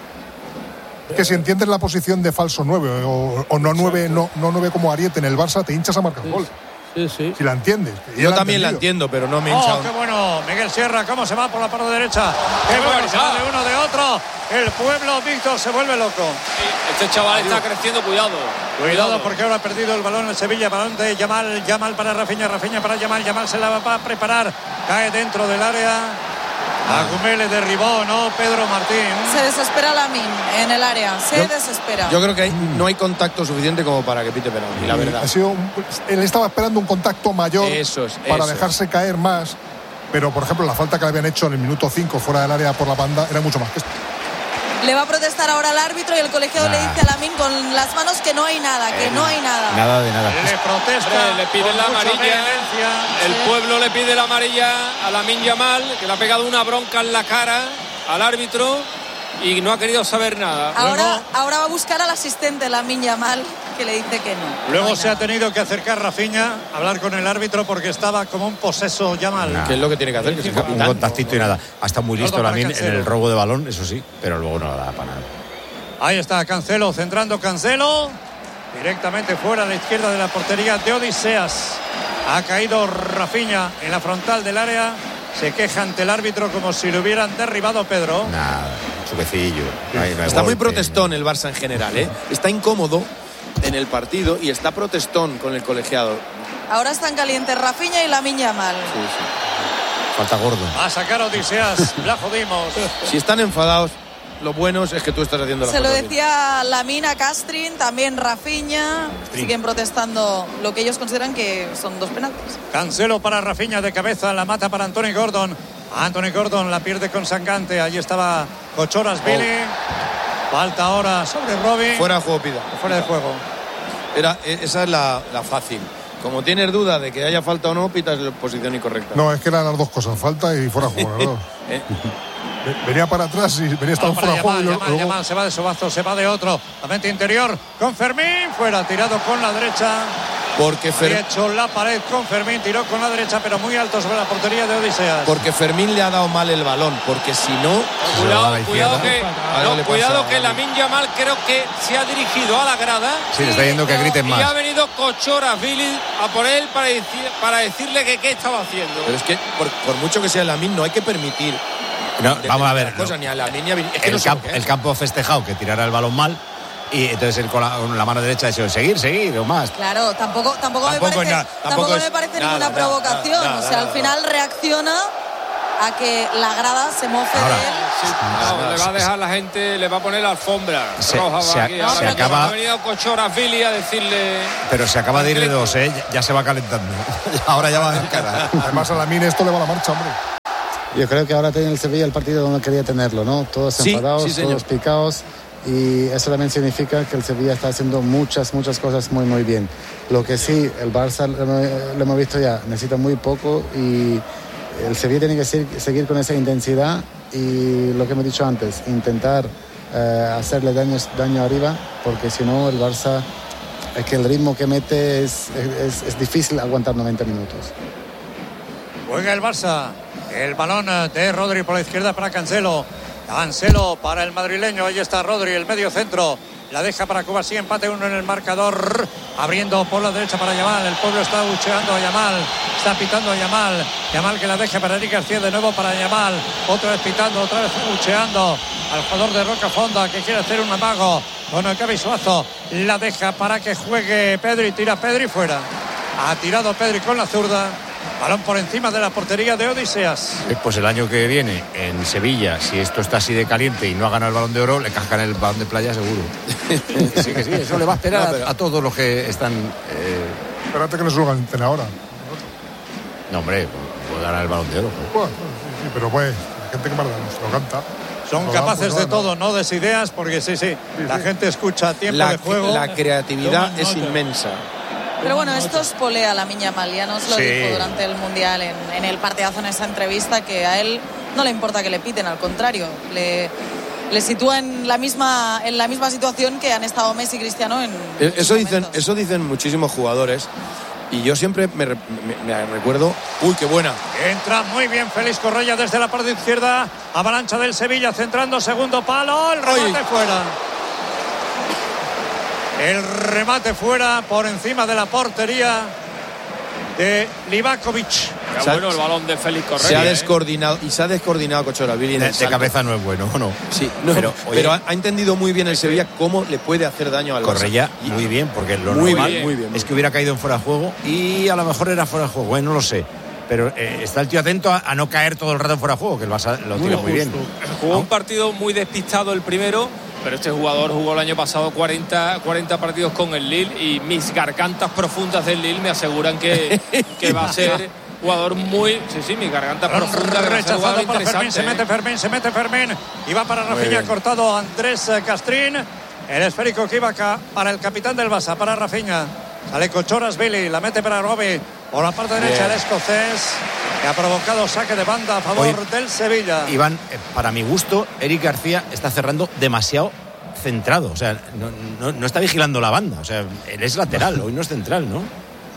Speaker 10: Es que si entiendes la posición de falso nueve o, o no nueve, no, no nueve como Ariete en el Barça, te hinchas a marcar gol.
Speaker 12: Sí, sí.
Speaker 10: Si la entiendes.
Speaker 11: Yo también la entiendo, pero no me he
Speaker 8: Oh,
Speaker 11: hinchado.
Speaker 8: qué bueno, Miguel Sierra, cómo se va por la parte derecha. Qué bueno, se va de uno de otro. El pueblo, Víctor, se vuelve loco.
Speaker 9: Este chaval está creciendo, cuidado.
Speaker 8: Cuidado porque ahora ha perdido el balón el Sevilla, balón de Yamal, Yamal para Rafinha, Rafinha para Yamal, Yamal se la va a preparar, cae dentro del área. Agumé le derribó, ¿no? Pedro Martín.
Speaker 15: Se desespera Lamine en el área, se
Speaker 11: Yo-
Speaker 15: desespera.
Speaker 11: Yo creo que hay, no hay contacto suficiente como para que pite penalti, la verdad.
Speaker 10: Ha sido un- él estaba esperando un contacto mayor
Speaker 11: Eso es,
Speaker 10: para
Speaker 11: eso
Speaker 10: dejarse caer más. Pero, por ejemplo, la falta que le habían hecho en el minuto cinco fuera del área por la banda era mucho más que esto.
Speaker 15: Le va a protestar ahora el árbitro y el colegiado
Speaker 2: Nah.
Speaker 15: le dice a Lamine con las manos que no hay nada, que no hay nada.
Speaker 2: Nada de nada.
Speaker 8: Le protesta.
Speaker 9: Hombre, le piden
Speaker 8: con
Speaker 9: la
Speaker 8: mucha
Speaker 9: amarilla.
Speaker 8: vehemencia.
Speaker 9: El
Speaker 15: Sí.
Speaker 9: pueblo le pide la amarilla a Lamine Yamal, que le ha pegado una bronca en la cara al árbitro y no ha querido saber nada.
Speaker 15: Ahora,
Speaker 8: Luego-
Speaker 15: ahora va a buscar al asistente Lamine Yamal, que le dice que no.
Speaker 8: Luego
Speaker 15: No hay
Speaker 8: se ha
Speaker 15: nada.
Speaker 8: tenido que acercar Rafinha, hablar con el árbitro porque estaba como un poseso Yamal.
Speaker 2: Nah.
Speaker 11: ¿Qué es lo que tiene que hacer? Que es el
Speaker 2: Un
Speaker 11: capitán.
Speaker 2: contactito y nada. Ha estado muy listo
Speaker 8: Todo para
Speaker 2: Lamine en
Speaker 8: Cancelo.
Speaker 2: el robo de balón, eso sí, pero luego no da para nada.
Speaker 8: Ahí está Cancelo, centrando Cancelo. Directamente fuera a la izquierda de la portería de Odiseas. Ha caído Rafinha en la frontal del área. Se queja ante el árbitro como si le hubieran derribado Pedro.
Speaker 2: Nada, suquecillo. No hay- no hay
Speaker 11: Está muy
Speaker 2: golpe.
Speaker 11: protestón el Barça en general, ¿eh? Está incómodo en el partido y está protestón con el colegiado.
Speaker 15: Ahora están calientes Rafinha y Lamine Yamal.
Speaker 2: Falta gordo.
Speaker 8: A sacar a Odiseas. La jodimos.
Speaker 11: Si están enfadados, lo bueno es que tú estás haciendo la
Speaker 15: Se lo
Speaker 11: cosa bien.
Speaker 15: decía Lamine a Castrin, también Rafinha. Siguen protestando lo que ellos consideran que son dos penaltis.
Speaker 8: Cancelo para Rafinha de cabeza. La mata para Anthony Gordon. Anthony Gordon la pierde con Sangante. Allí estaba Cochoras Billy. Falta ahora sobre Robbie.
Speaker 11: Fuera de juego, pida.
Speaker 8: Fuera de juego.
Speaker 11: Era, esa es la, la fácil. Como tienes duda de que haya falta o no, pitas la posición incorrecta.
Speaker 10: No, es que eran las dos cosas, falta y fuera de juego. las dos.
Speaker 11: ¿Eh?
Speaker 10: Venía para atrás y venía estaba
Speaker 8: Vamos
Speaker 10: fuera de
Speaker 8: para
Speaker 10: juego. y
Speaker 8: Yamal,
Speaker 10: luego-
Speaker 8: Yamal, Yamal, se va de Sobazo, se va de otro. La mente interior con Fermín. Fuera, tirado con la derecha.
Speaker 11: Porque,
Speaker 8: Ha
Speaker 11: Fer-
Speaker 8: hecho la pared con Fermín. Tiró con la derecha, pero muy alto sobre la portería de Odiseas.
Speaker 11: porque Fermín le ha dado mal el balón. Porque si no.
Speaker 9: Cuidado, cuidado que,
Speaker 11: Algo
Speaker 9: no,
Speaker 11: le
Speaker 9: cuidado
Speaker 11: pasa
Speaker 9: que
Speaker 11: a-
Speaker 9: Lamine Yamal creo que se ha dirigido a la grada.
Speaker 2: Sí, le está yendo que griten
Speaker 9: Y ha
Speaker 2: más.
Speaker 9: venido Cochoras Billy a por él para, decir- para decirle que qué estaba haciendo.
Speaker 11: Pero es que, por, por mucho que sea Lamine, no hay que permitir.
Speaker 2: No, vamos a ver.
Speaker 11: Cosa,
Speaker 2: no.
Speaker 11: ni a Lamine ni a Vini- es que
Speaker 2: El,
Speaker 11: no sé
Speaker 2: camp-
Speaker 11: lo que es.
Speaker 2: el campo festejado que tirara el balón mal y entonces él con la, con la mano derecha ha dicho seguir, seguir o más.
Speaker 15: Claro, tampoco, tampoco,
Speaker 2: Tampoco
Speaker 15: me parece,
Speaker 2: es nada,
Speaker 15: tampoco
Speaker 2: tampoco
Speaker 15: me
Speaker 2: es
Speaker 15: parece
Speaker 2: nada,
Speaker 15: ninguna
Speaker 2: nada,
Speaker 15: provocación.
Speaker 2: nada,
Speaker 15: o sea,
Speaker 2: nada,
Speaker 15: al final reacciona a que la grada se mofe
Speaker 2: Ahora,
Speaker 15: de él.
Speaker 9: Sí, no, le va a dejar la gente, le va a poner la alfombra
Speaker 2: se,
Speaker 9: roja.
Speaker 2: se,
Speaker 9: aquí.
Speaker 2: se
Speaker 9: Ahora
Speaker 2: acaba,
Speaker 9: ha venido Cochoras Billy a decirle.
Speaker 2: pero se acaba de ir de dos, ¿eh? Ya, ya se va calentando. Ahora ya va a encarar.
Speaker 10: Además a Lamine esto le va a la marcha, hombre.
Speaker 13: Yo creo que ahora tiene el Sevilla el partido donde quería tenerlo, ¿no? Todos
Speaker 11: Sí,
Speaker 13: enfadados,
Speaker 11: sí, señor.
Speaker 13: todos picados. Y eso también significa que el Sevilla está haciendo muchas, muchas cosas muy, muy bien. Lo que sí, el Barça, lo, lo hemos visto ya, necesita muy poco y el Sevilla tiene que seguir, seguir con esa intensidad y lo que hemos dicho antes, intentar eh, hacerle daño, daño arriba, porque si no el Barça, es que el ritmo que mete es, es, es difícil aguantar noventa minutos.
Speaker 8: Juega el Barça. El balón de Rodri por la izquierda para Cancelo. Cancelo para el madrileño. Ahí está Rodri, el medio centro. La deja para Cubarsí, empate uno en el marcador. Abriendo por la derecha para Yamal. El pueblo está bucheando a Yamal. Está pitando a Yamal. Yamal que la deja para Eric García de nuevo para Yamal. Otra vez pitando, otra vez bucheando al jugador de Rocafonda que quiere hacer un amago con el Xavi Suazo. La deja para que juegue Pedri. Tira Pedri fuera. Ha tirado Pedri con la zurda. Balón por encima de la portería de Odiseas.
Speaker 2: Pues el año que viene en Sevilla, si esto está así de caliente y no ha ganado el Balón de Oro, le cascan el Balón de Playa seguro. Sí que sí, eso le va a esperar no, pero... a, a todos los que están... Eh...
Speaker 10: Espérate que no se lo ganen ahora.
Speaker 2: No, hombre, puede ganar el Balón de Oro.
Speaker 10: Pues. Bueno, sí, sí, pero pues, la gente que más lo canta.
Speaker 8: Son
Speaker 10: no,
Speaker 8: capaces
Speaker 10: pues, no,
Speaker 8: de
Speaker 10: no.
Speaker 8: todo, no des ideas, porque sí, sí, sí la sí. gente escucha tiempo
Speaker 11: la,
Speaker 8: de juego.
Speaker 11: La creatividad es inmensa.
Speaker 15: Pero bueno, esto es polea la Miña Mal, ya nos lo sí. dijo durante el Mundial en, en el partidazo en esa entrevista, que a él no le importa que le piten, al contrario, le, le sitúa en la misma en la misma situación que han estado Messi y Cristiano en
Speaker 11: eso dicen eso dicen muchísimos jugadores y yo siempre me, me, me recuerdo, uy, qué buena.
Speaker 8: Entra muy bien Félix Correia desde la parte izquierda, avalancha del Sevilla centrando segundo palo, el remate Ay. fuera. El remate fuera por encima de la portería de Livakovic.
Speaker 9: Qué bueno el balón de Félix Correa.
Speaker 11: Se ha descoordinado ¿eh? y se ha descoordinado Cochola Billy en
Speaker 2: de,
Speaker 11: el
Speaker 2: de cabeza no es bueno, ¿no?
Speaker 11: Sí, no, pero, pero ha, ha entendido muy bien el Sevilla cómo le puede hacer daño al
Speaker 2: Correa. Muy bien, porque lo
Speaker 11: muy
Speaker 2: normal
Speaker 11: bien, muy bien, muy
Speaker 2: es que hubiera caído en fuera de juego y a lo mejor era fuera de juego, ¿eh? No lo sé. Pero eh, está el tío atento a, a no caer todo el rato en fuera de juego, que el Barça lo tira muy, muy bien.
Speaker 9: Jugó un partido muy despistado el primero, pero este jugador jugó el año pasado cuarenta, cuarenta partidos con el Lille y mis gargantas profundas del Lille me aseguran que, que va a ser jugador muy... Sí, sí, mis gargantas profundas.
Speaker 8: Rechazado para Fermín, se mete Fermín, se mete Fermín y va para Rafinha, cortado Andrés Castrín. El esférico que iba acá para el capitán del Barça, para Rafinha. Sale Cochoras Billy, la mete para Robbie. Por la parte derecha el escocés, que ha provocado saque de banda a favor Hoy, del Sevilla.
Speaker 2: Iván, para mi gusto, Eric García está cerrando demasiado centrado. O sea, no, no, no está vigilando la banda. O sea, él es lateral, hoy no es central, ¿no?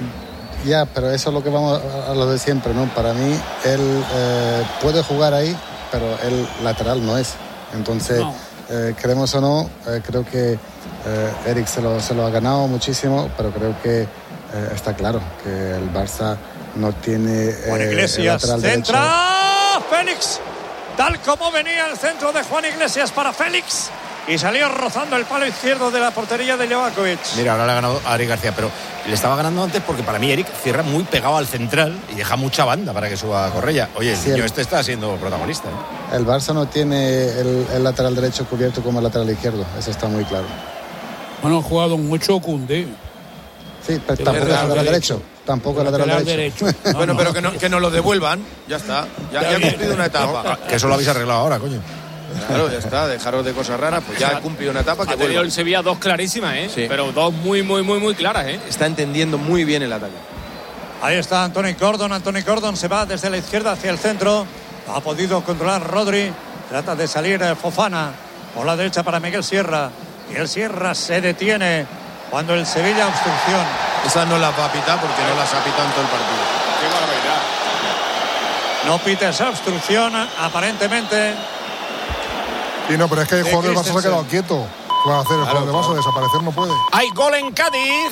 Speaker 13: Ya, pero eso es lo que vamos a lo de siempre, ¿no? Para mí, él eh, puede jugar ahí, pero él lateral no es. Entonces, no. eh, queremos o no, eh, creo que eh, Eric se lo, se lo ha ganado muchísimo, pero creo que Eh, está claro que el Barça no tiene eh,
Speaker 8: Juan Iglesias centra Félix, tal como venía el centro de Juan Iglesias para Félix y salió rozando el palo izquierdo de la portería de Livakovic.
Speaker 2: Mira, ahora le ha ganado a Eric García, pero le estaba ganando antes porque para mí Eric cierra muy pegado al central y deja mucha banda para que suba Correia. Oye, el sí, niño el, este está siendo protagonista, ¿eh?
Speaker 13: El Barça no tiene el, el lateral derecho cubierto como el lateral izquierdo, eso está muy claro.
Speaker 12: Bueno, ha jugado mucho Koundé.
Speaker 13: Sí, pero tampoco es lateral derecho. Tampoco es lateral derecho.
Speaker 11: derecho. No, bueno, no. pero que, no, que nos lo devuelvan. Ya está. Ya, ya ha cumplido una etapa.
Speaker 2: No, que eso lo habéis arreglado ahora, coño.
Speaker 11: Claro, ya está. Dejaros de cosas raras. Pues ya ha cumplido una etapa. Que
Speaker 9: ha tenido el Sevilla dos clarísimas, ¿eh? Sí. Pero dos muy, muy, muy, muy claras, ¿eh?
Speaker 11: Está entendiendo muy bien el ataque.
Speaker 8: Ahí está Anthony Gordon. Anthony Gordon se va desde la izquierda hacia el centro. Ha podido controlar Rodri. Trata de salir Fofana. Por la derecha para Miguel Sierra. Y el Sierra se detiene cuando el Sevilla obstrucción.
Speaker 11: Esa no la va a pitar porque no las ha pitado en todo el partido.
Speaker 9: Qué barbaridad.
Speaker 8: No pita esa obstrucción, aparentemente.
Speaker 10: Sí, no, pero es que el jugador del Barça se ha quedado quieto. ¿Qué va a hacer el claro, jugador del Barça? Claro. Desaparecer no puede.
Speaker 2: ¡Hay gol en Cádiz!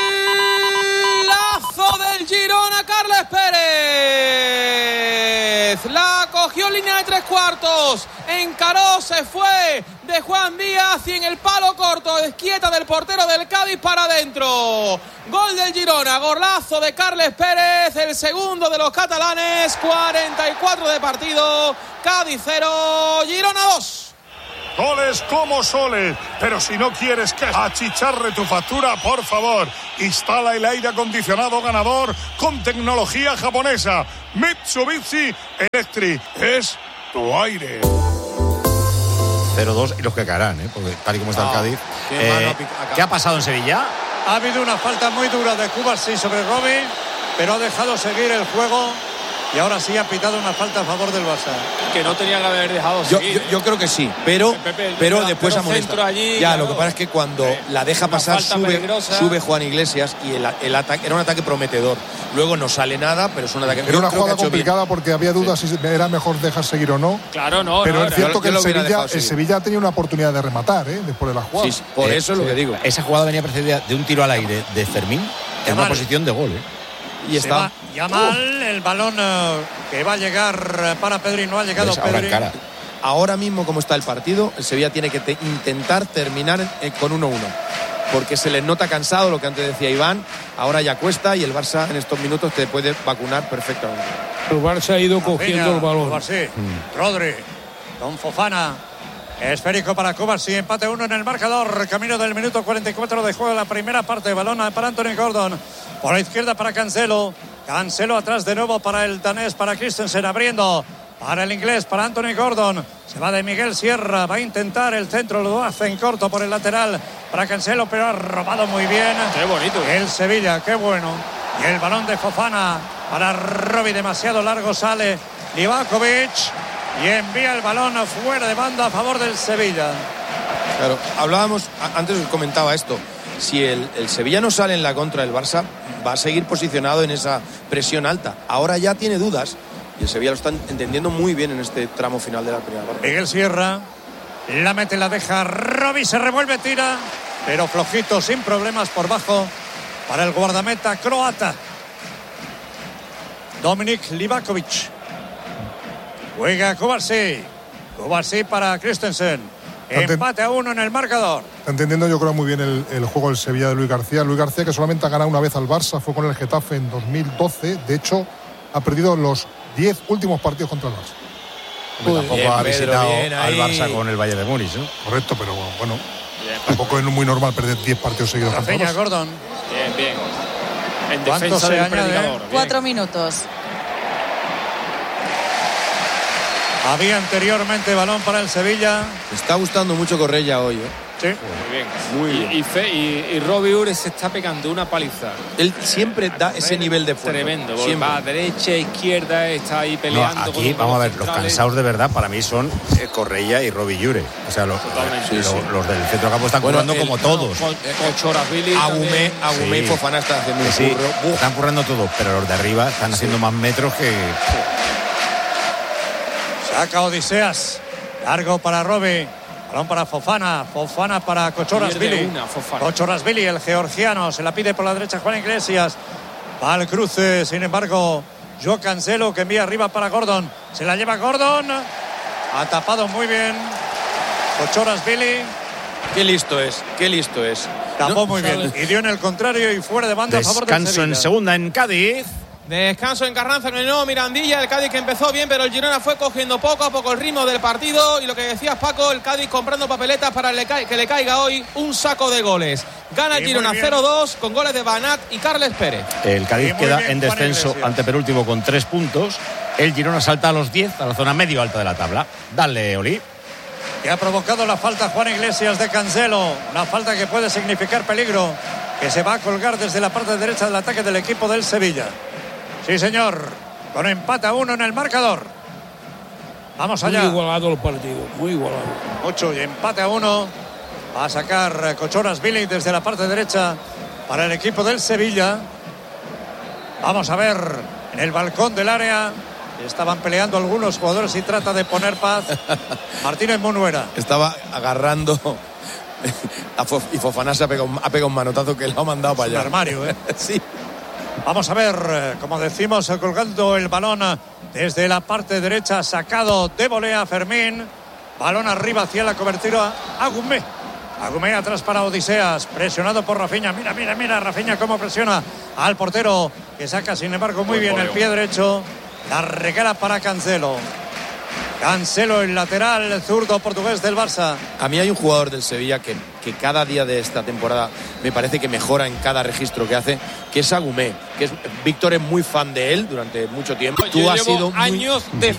Speaker 9: ¡Golazo del Girona, Carles Pérez!
Speaker 1: Pérez. La cogió en línea de tres cuartos. Encaró, se fue de Juan Díaz y en el palo corto, desquieta del portero del Cádiz para adentro. Gol del Girona, golazo de Carles Pérez, el segundo de los catalanes. cuarenta y cuatro de partido. Cádiz cero, Girona dos.
Speaker 19: Goles como soles, pero si no quieres que achicharre tu factura, por favor, instala el aire acondicionado ganador con tecnología japonesa. Mitsubishi Electric es tu aire.
Speaker 2: cero dos y los que caerán, ¿eh? Porque tal y como está
Speaker 11: no,
Speaker 2: el Cádiz.
Speaker 11: Eh,
Speaker 2: ¿Qué ha pasado en Sevilla?
Speaker 8: Ha habido una falta muy dura de Cubarsí sobre Robin, pero ha dejado seguir el juego. Y ahora sí ha pitado una falta a favor del Barça.
Speaker 9: Que no tenía que haber dejado
Speaker 11: yo,
Speaker 9: seguir.
Speaker 11: Yo, yo creo que sí, pero,
Speaker 9: Pepe,
Speaker 11: pero
Speaker 9: pero
Speaker 11: después
Speaker 9: pero
Speaker 11: amonesta.
Speaker 9: allí,
Speaker 11: ya,
Speaker 9: claro.
Speaker 11: lo que pasa es que cuando
Speaker 9: sí.
Speaker 11: la deja
Speaker 9: Una
Speaker 11: pasar sube, sube Juan Iglesias y el, el ataque era un ataque prometedor. Luego no sale nada, pero es un ataque.
Speaker 10: Era una jugada complicada bien. Porque había dudas sí. si era mejor dejar seguir o no.
Speaker 9: Claro, no.
Speaker 10: Pero
Speaker 9: no,
Speaker 10: es cierto
Speaker 11: yo,
Speaker 10: que
Speaker 11: yo
Speaker 10: el, Sevilla, el
Speaker 11: seguir.
Speaker 10: Sevilla ha tenido una oportunidad de rematar, ¿eh? Después de la jugada.
Speaker 11: Sí, por eh, eso es lo que digo.
Speaker 2: Esa jugada venía precedida de un tiro al aire de Fermín en una posición de gol, ¿eh?
Speaker 11: Y está.
Speaker 8: Va, ya mal el balón uh, que va a llegar para Pedri, no ha llegado Pedri.
Speaker 11: Ahora mismo, como está el partido, el Sevilla tiene que te, intentar terminar eh, con uno uno. Porque se les nota cansado, lo que antes decía Iván. Ahora ya cuesta y el Barça en estos minutos te puede vacunar perfectamente.
Speaker 12: El Barça ha ido cogiendo Peña, el balón.
Speaker 8: Cubarsí, mm. Rodri, Don Fofana. Esférico para Cubarsí, empate uno en el marcador. Camino del minuto cuarenta y cuatro de juego, la primera parte. Balón para Anthony Gordon. Por la izquierda para Cancelo. Cancelo atrás de nuevo para el danés, para Christensen, abriendo para el inglés, para Anthony Gordon. Se va de Miguel Sierra, va a intentar el centro, lo hace en corto por el lateral para Cancelo, pero ha robado muy bien.
Speaker 9: Qué bonito.
Speaker 8: El Sevilla, qué bueno. Y el balón de Fofana para Robi, demasiado largo, sale Livakovic y envía el balón fuera de banda a favor del Sevilla.
Speaker 11: Claro, hablábamos, antes os comentaba esto. Si el, el Sevilla no sale en la contra del Barça, va a seguir posicionado en esa presión alta. Ahora ya tiene dudas y el Sevilla lo está entendiendo muy bien en este tramo final de la primera parte.
Speaker 8: Miguel Sierra la mete, la deja, Robi se revuelve, tira, pero flojito, sin problemas por bajo para el guardameta croata Dominik Livakovic. Juega Cubarsí, Cubarsí para Christensen. Empate a uno en el marcador.
Speaker 10: Está entendiendo yo creo muy bien el, el juego del Sevilla de Luis García. Luis García, que solamente ha ganado una vez al Barça, fue con el Getafe en dos mil doce. De hecho, ha perdido los diez últimos partidos contra el Barça.
Speaker 2: Pues tampoco bien, ha visitado Pedro, al Barça con el Bayern de Múnich, ¿no?
Speaker 10: Correcto, pero bueno, bien. Tampoco es muy normal perder diez partidos seguidos contra el Barça.
Speaker 8: Gordon.
Speaker 9: Bien, bien. En defensa del predicador.
Speaker 15: Cuatro minutos.
Speaker 8: Había anteriormente balón para el Sevilla.
Speaker 11: Me está gustando mucho Correia hoy, ¿eh?
Speaker 8: Sí.
Speaker 9: Muy bien.
Speaker 11: Muy
Speaker 9: y,
Speaker 11: bien.
Speaker 9: Y, Fe, y, y Robbie Ure se está pegando una paliza.
Speaker 11: Él siempre da ese nivel de fuerza.
Speaker 9: Tremendo.
Speaker 11: Siempre.
Speaker 9: Va a derecha, izquierda, está ahí peleando.
Speaker 2: No, aquí,
Speaker 9: con
Speaker 2: vamos a ver,
Speaker 9: centrales.
Speaker 2: los cansados de verdad para mí son eh, Correia y Robbie Ure. O sea, los,
Speaker 11: sí,
Speaker 2: los,
Speaker 11: sí.
Speaker 2: los del centro campo están
Speaker 11: bueno,
Speaker 2: currando
Speaker 11: el,
Speaker 2: como todos.
Speaker 9: Con, con Chorazvili
Speaker 11: Agumé, Agumé
Speaker 2: Sí.
Speaker 11: y Fofana están haciendo un
Speaker 2: Sí,
Speaker 11: curro.
Speaker 2: están currando todos, pero los de arriba están haciendo más metros que...
Speaker 8: Saca Odiseas. Largo para Robi. Balón para Fofana. Fofana para Kochorasvili. Kochorasvili, el georgiano. Se la pide por la derecha Juan Iglesias. Va al cruce, sin embargo, Joao Cancelo, que envía arriba para Gordon. Se la lleva Gordon. Ha tapado muy bien Kochorasvili.
Speaker 11: Qué listo es, qué listo es.
Speaker 8: Tapó
Speaker 11: No,
Speaker 8: muy bien. Y dio en el contrario y fuera de banda a favor del
Speaker 2: Descanso
Speaker 8: Sevilla.
Speaker 2: en segunda en Cádiz.
Speaker 1: Descanso en Carranza, en el nuevo Mirandilla. El Cádiz que empezó bien, pero el Girona fue cogiendo poco a poco el ritmo del partido. Y lo que decías, Paco, el Cádiz comprando papeletas para que le caiga hoy un saco de goles. Gana el Girona cero dos con goles de Banat y Carles Pérez.
Speaker 2: El Cádiz queda
Speaker 8: bien,
Speaker 2: en descenso ante penúltimo con tres puntos. El Girona salta a los diez, a la zona medio alta de la tabla. Dale, Oli.
Speaker 8: Que ha provocado la falta Juan Iglesias de Cancelo. Una falta que puede significar peligro. Que se va a colgar desde la parte derecha del ataque del equipo del Sevilla. Sí, señor. Con empate a uno en el marcador. Vamos allá.
Speaker 12: Muy igualado el partido, muy igualado.
Speaker 8: ocho y empate a uno. Va a sacar Kochorasvili desde la parte derecha para el equipo del Sevilla. Vamos a ver en el balcón del área. Estaban peleando algunos jugadores y trata de poner paz. Martínez Munuera.
Speaker 11: Estaba agarrando a Fof, y Fofana se ha pegado, ha pegado un manotazo que lo ha mandado para allá.
Speaker 8: Un armario, ¿eh?
Speaker 11: Sí.
Speaker 8: Vamos a ver, como decimos, colgando el balón desde la parte derecha, sacado de volea Fermín. Balón arriba hacia la cobertura. Agumé. Agumé atrás para Odiseas. Presionado por Rafinha. Mira, mira, mira. Rafinha cómo presiona al portero. Que saca, sin embargo, muy bien el pie derecho. La regala para Cancelo. Cancelo, el lateral zurdo portugués del Barça.
Speaker 11: A mí hay un jugador del Sevilla que, que cada día de esta temporada me parece que mejora en cada registro que hace, que es Agumé. Que es, Víctor es muy fan de él durante mucho tiempo.
Speaker 9: Yo
Speaker 11: Tú has
Speaker 9: llevo
Speaker 11: sido muy...
Speaker 9: años de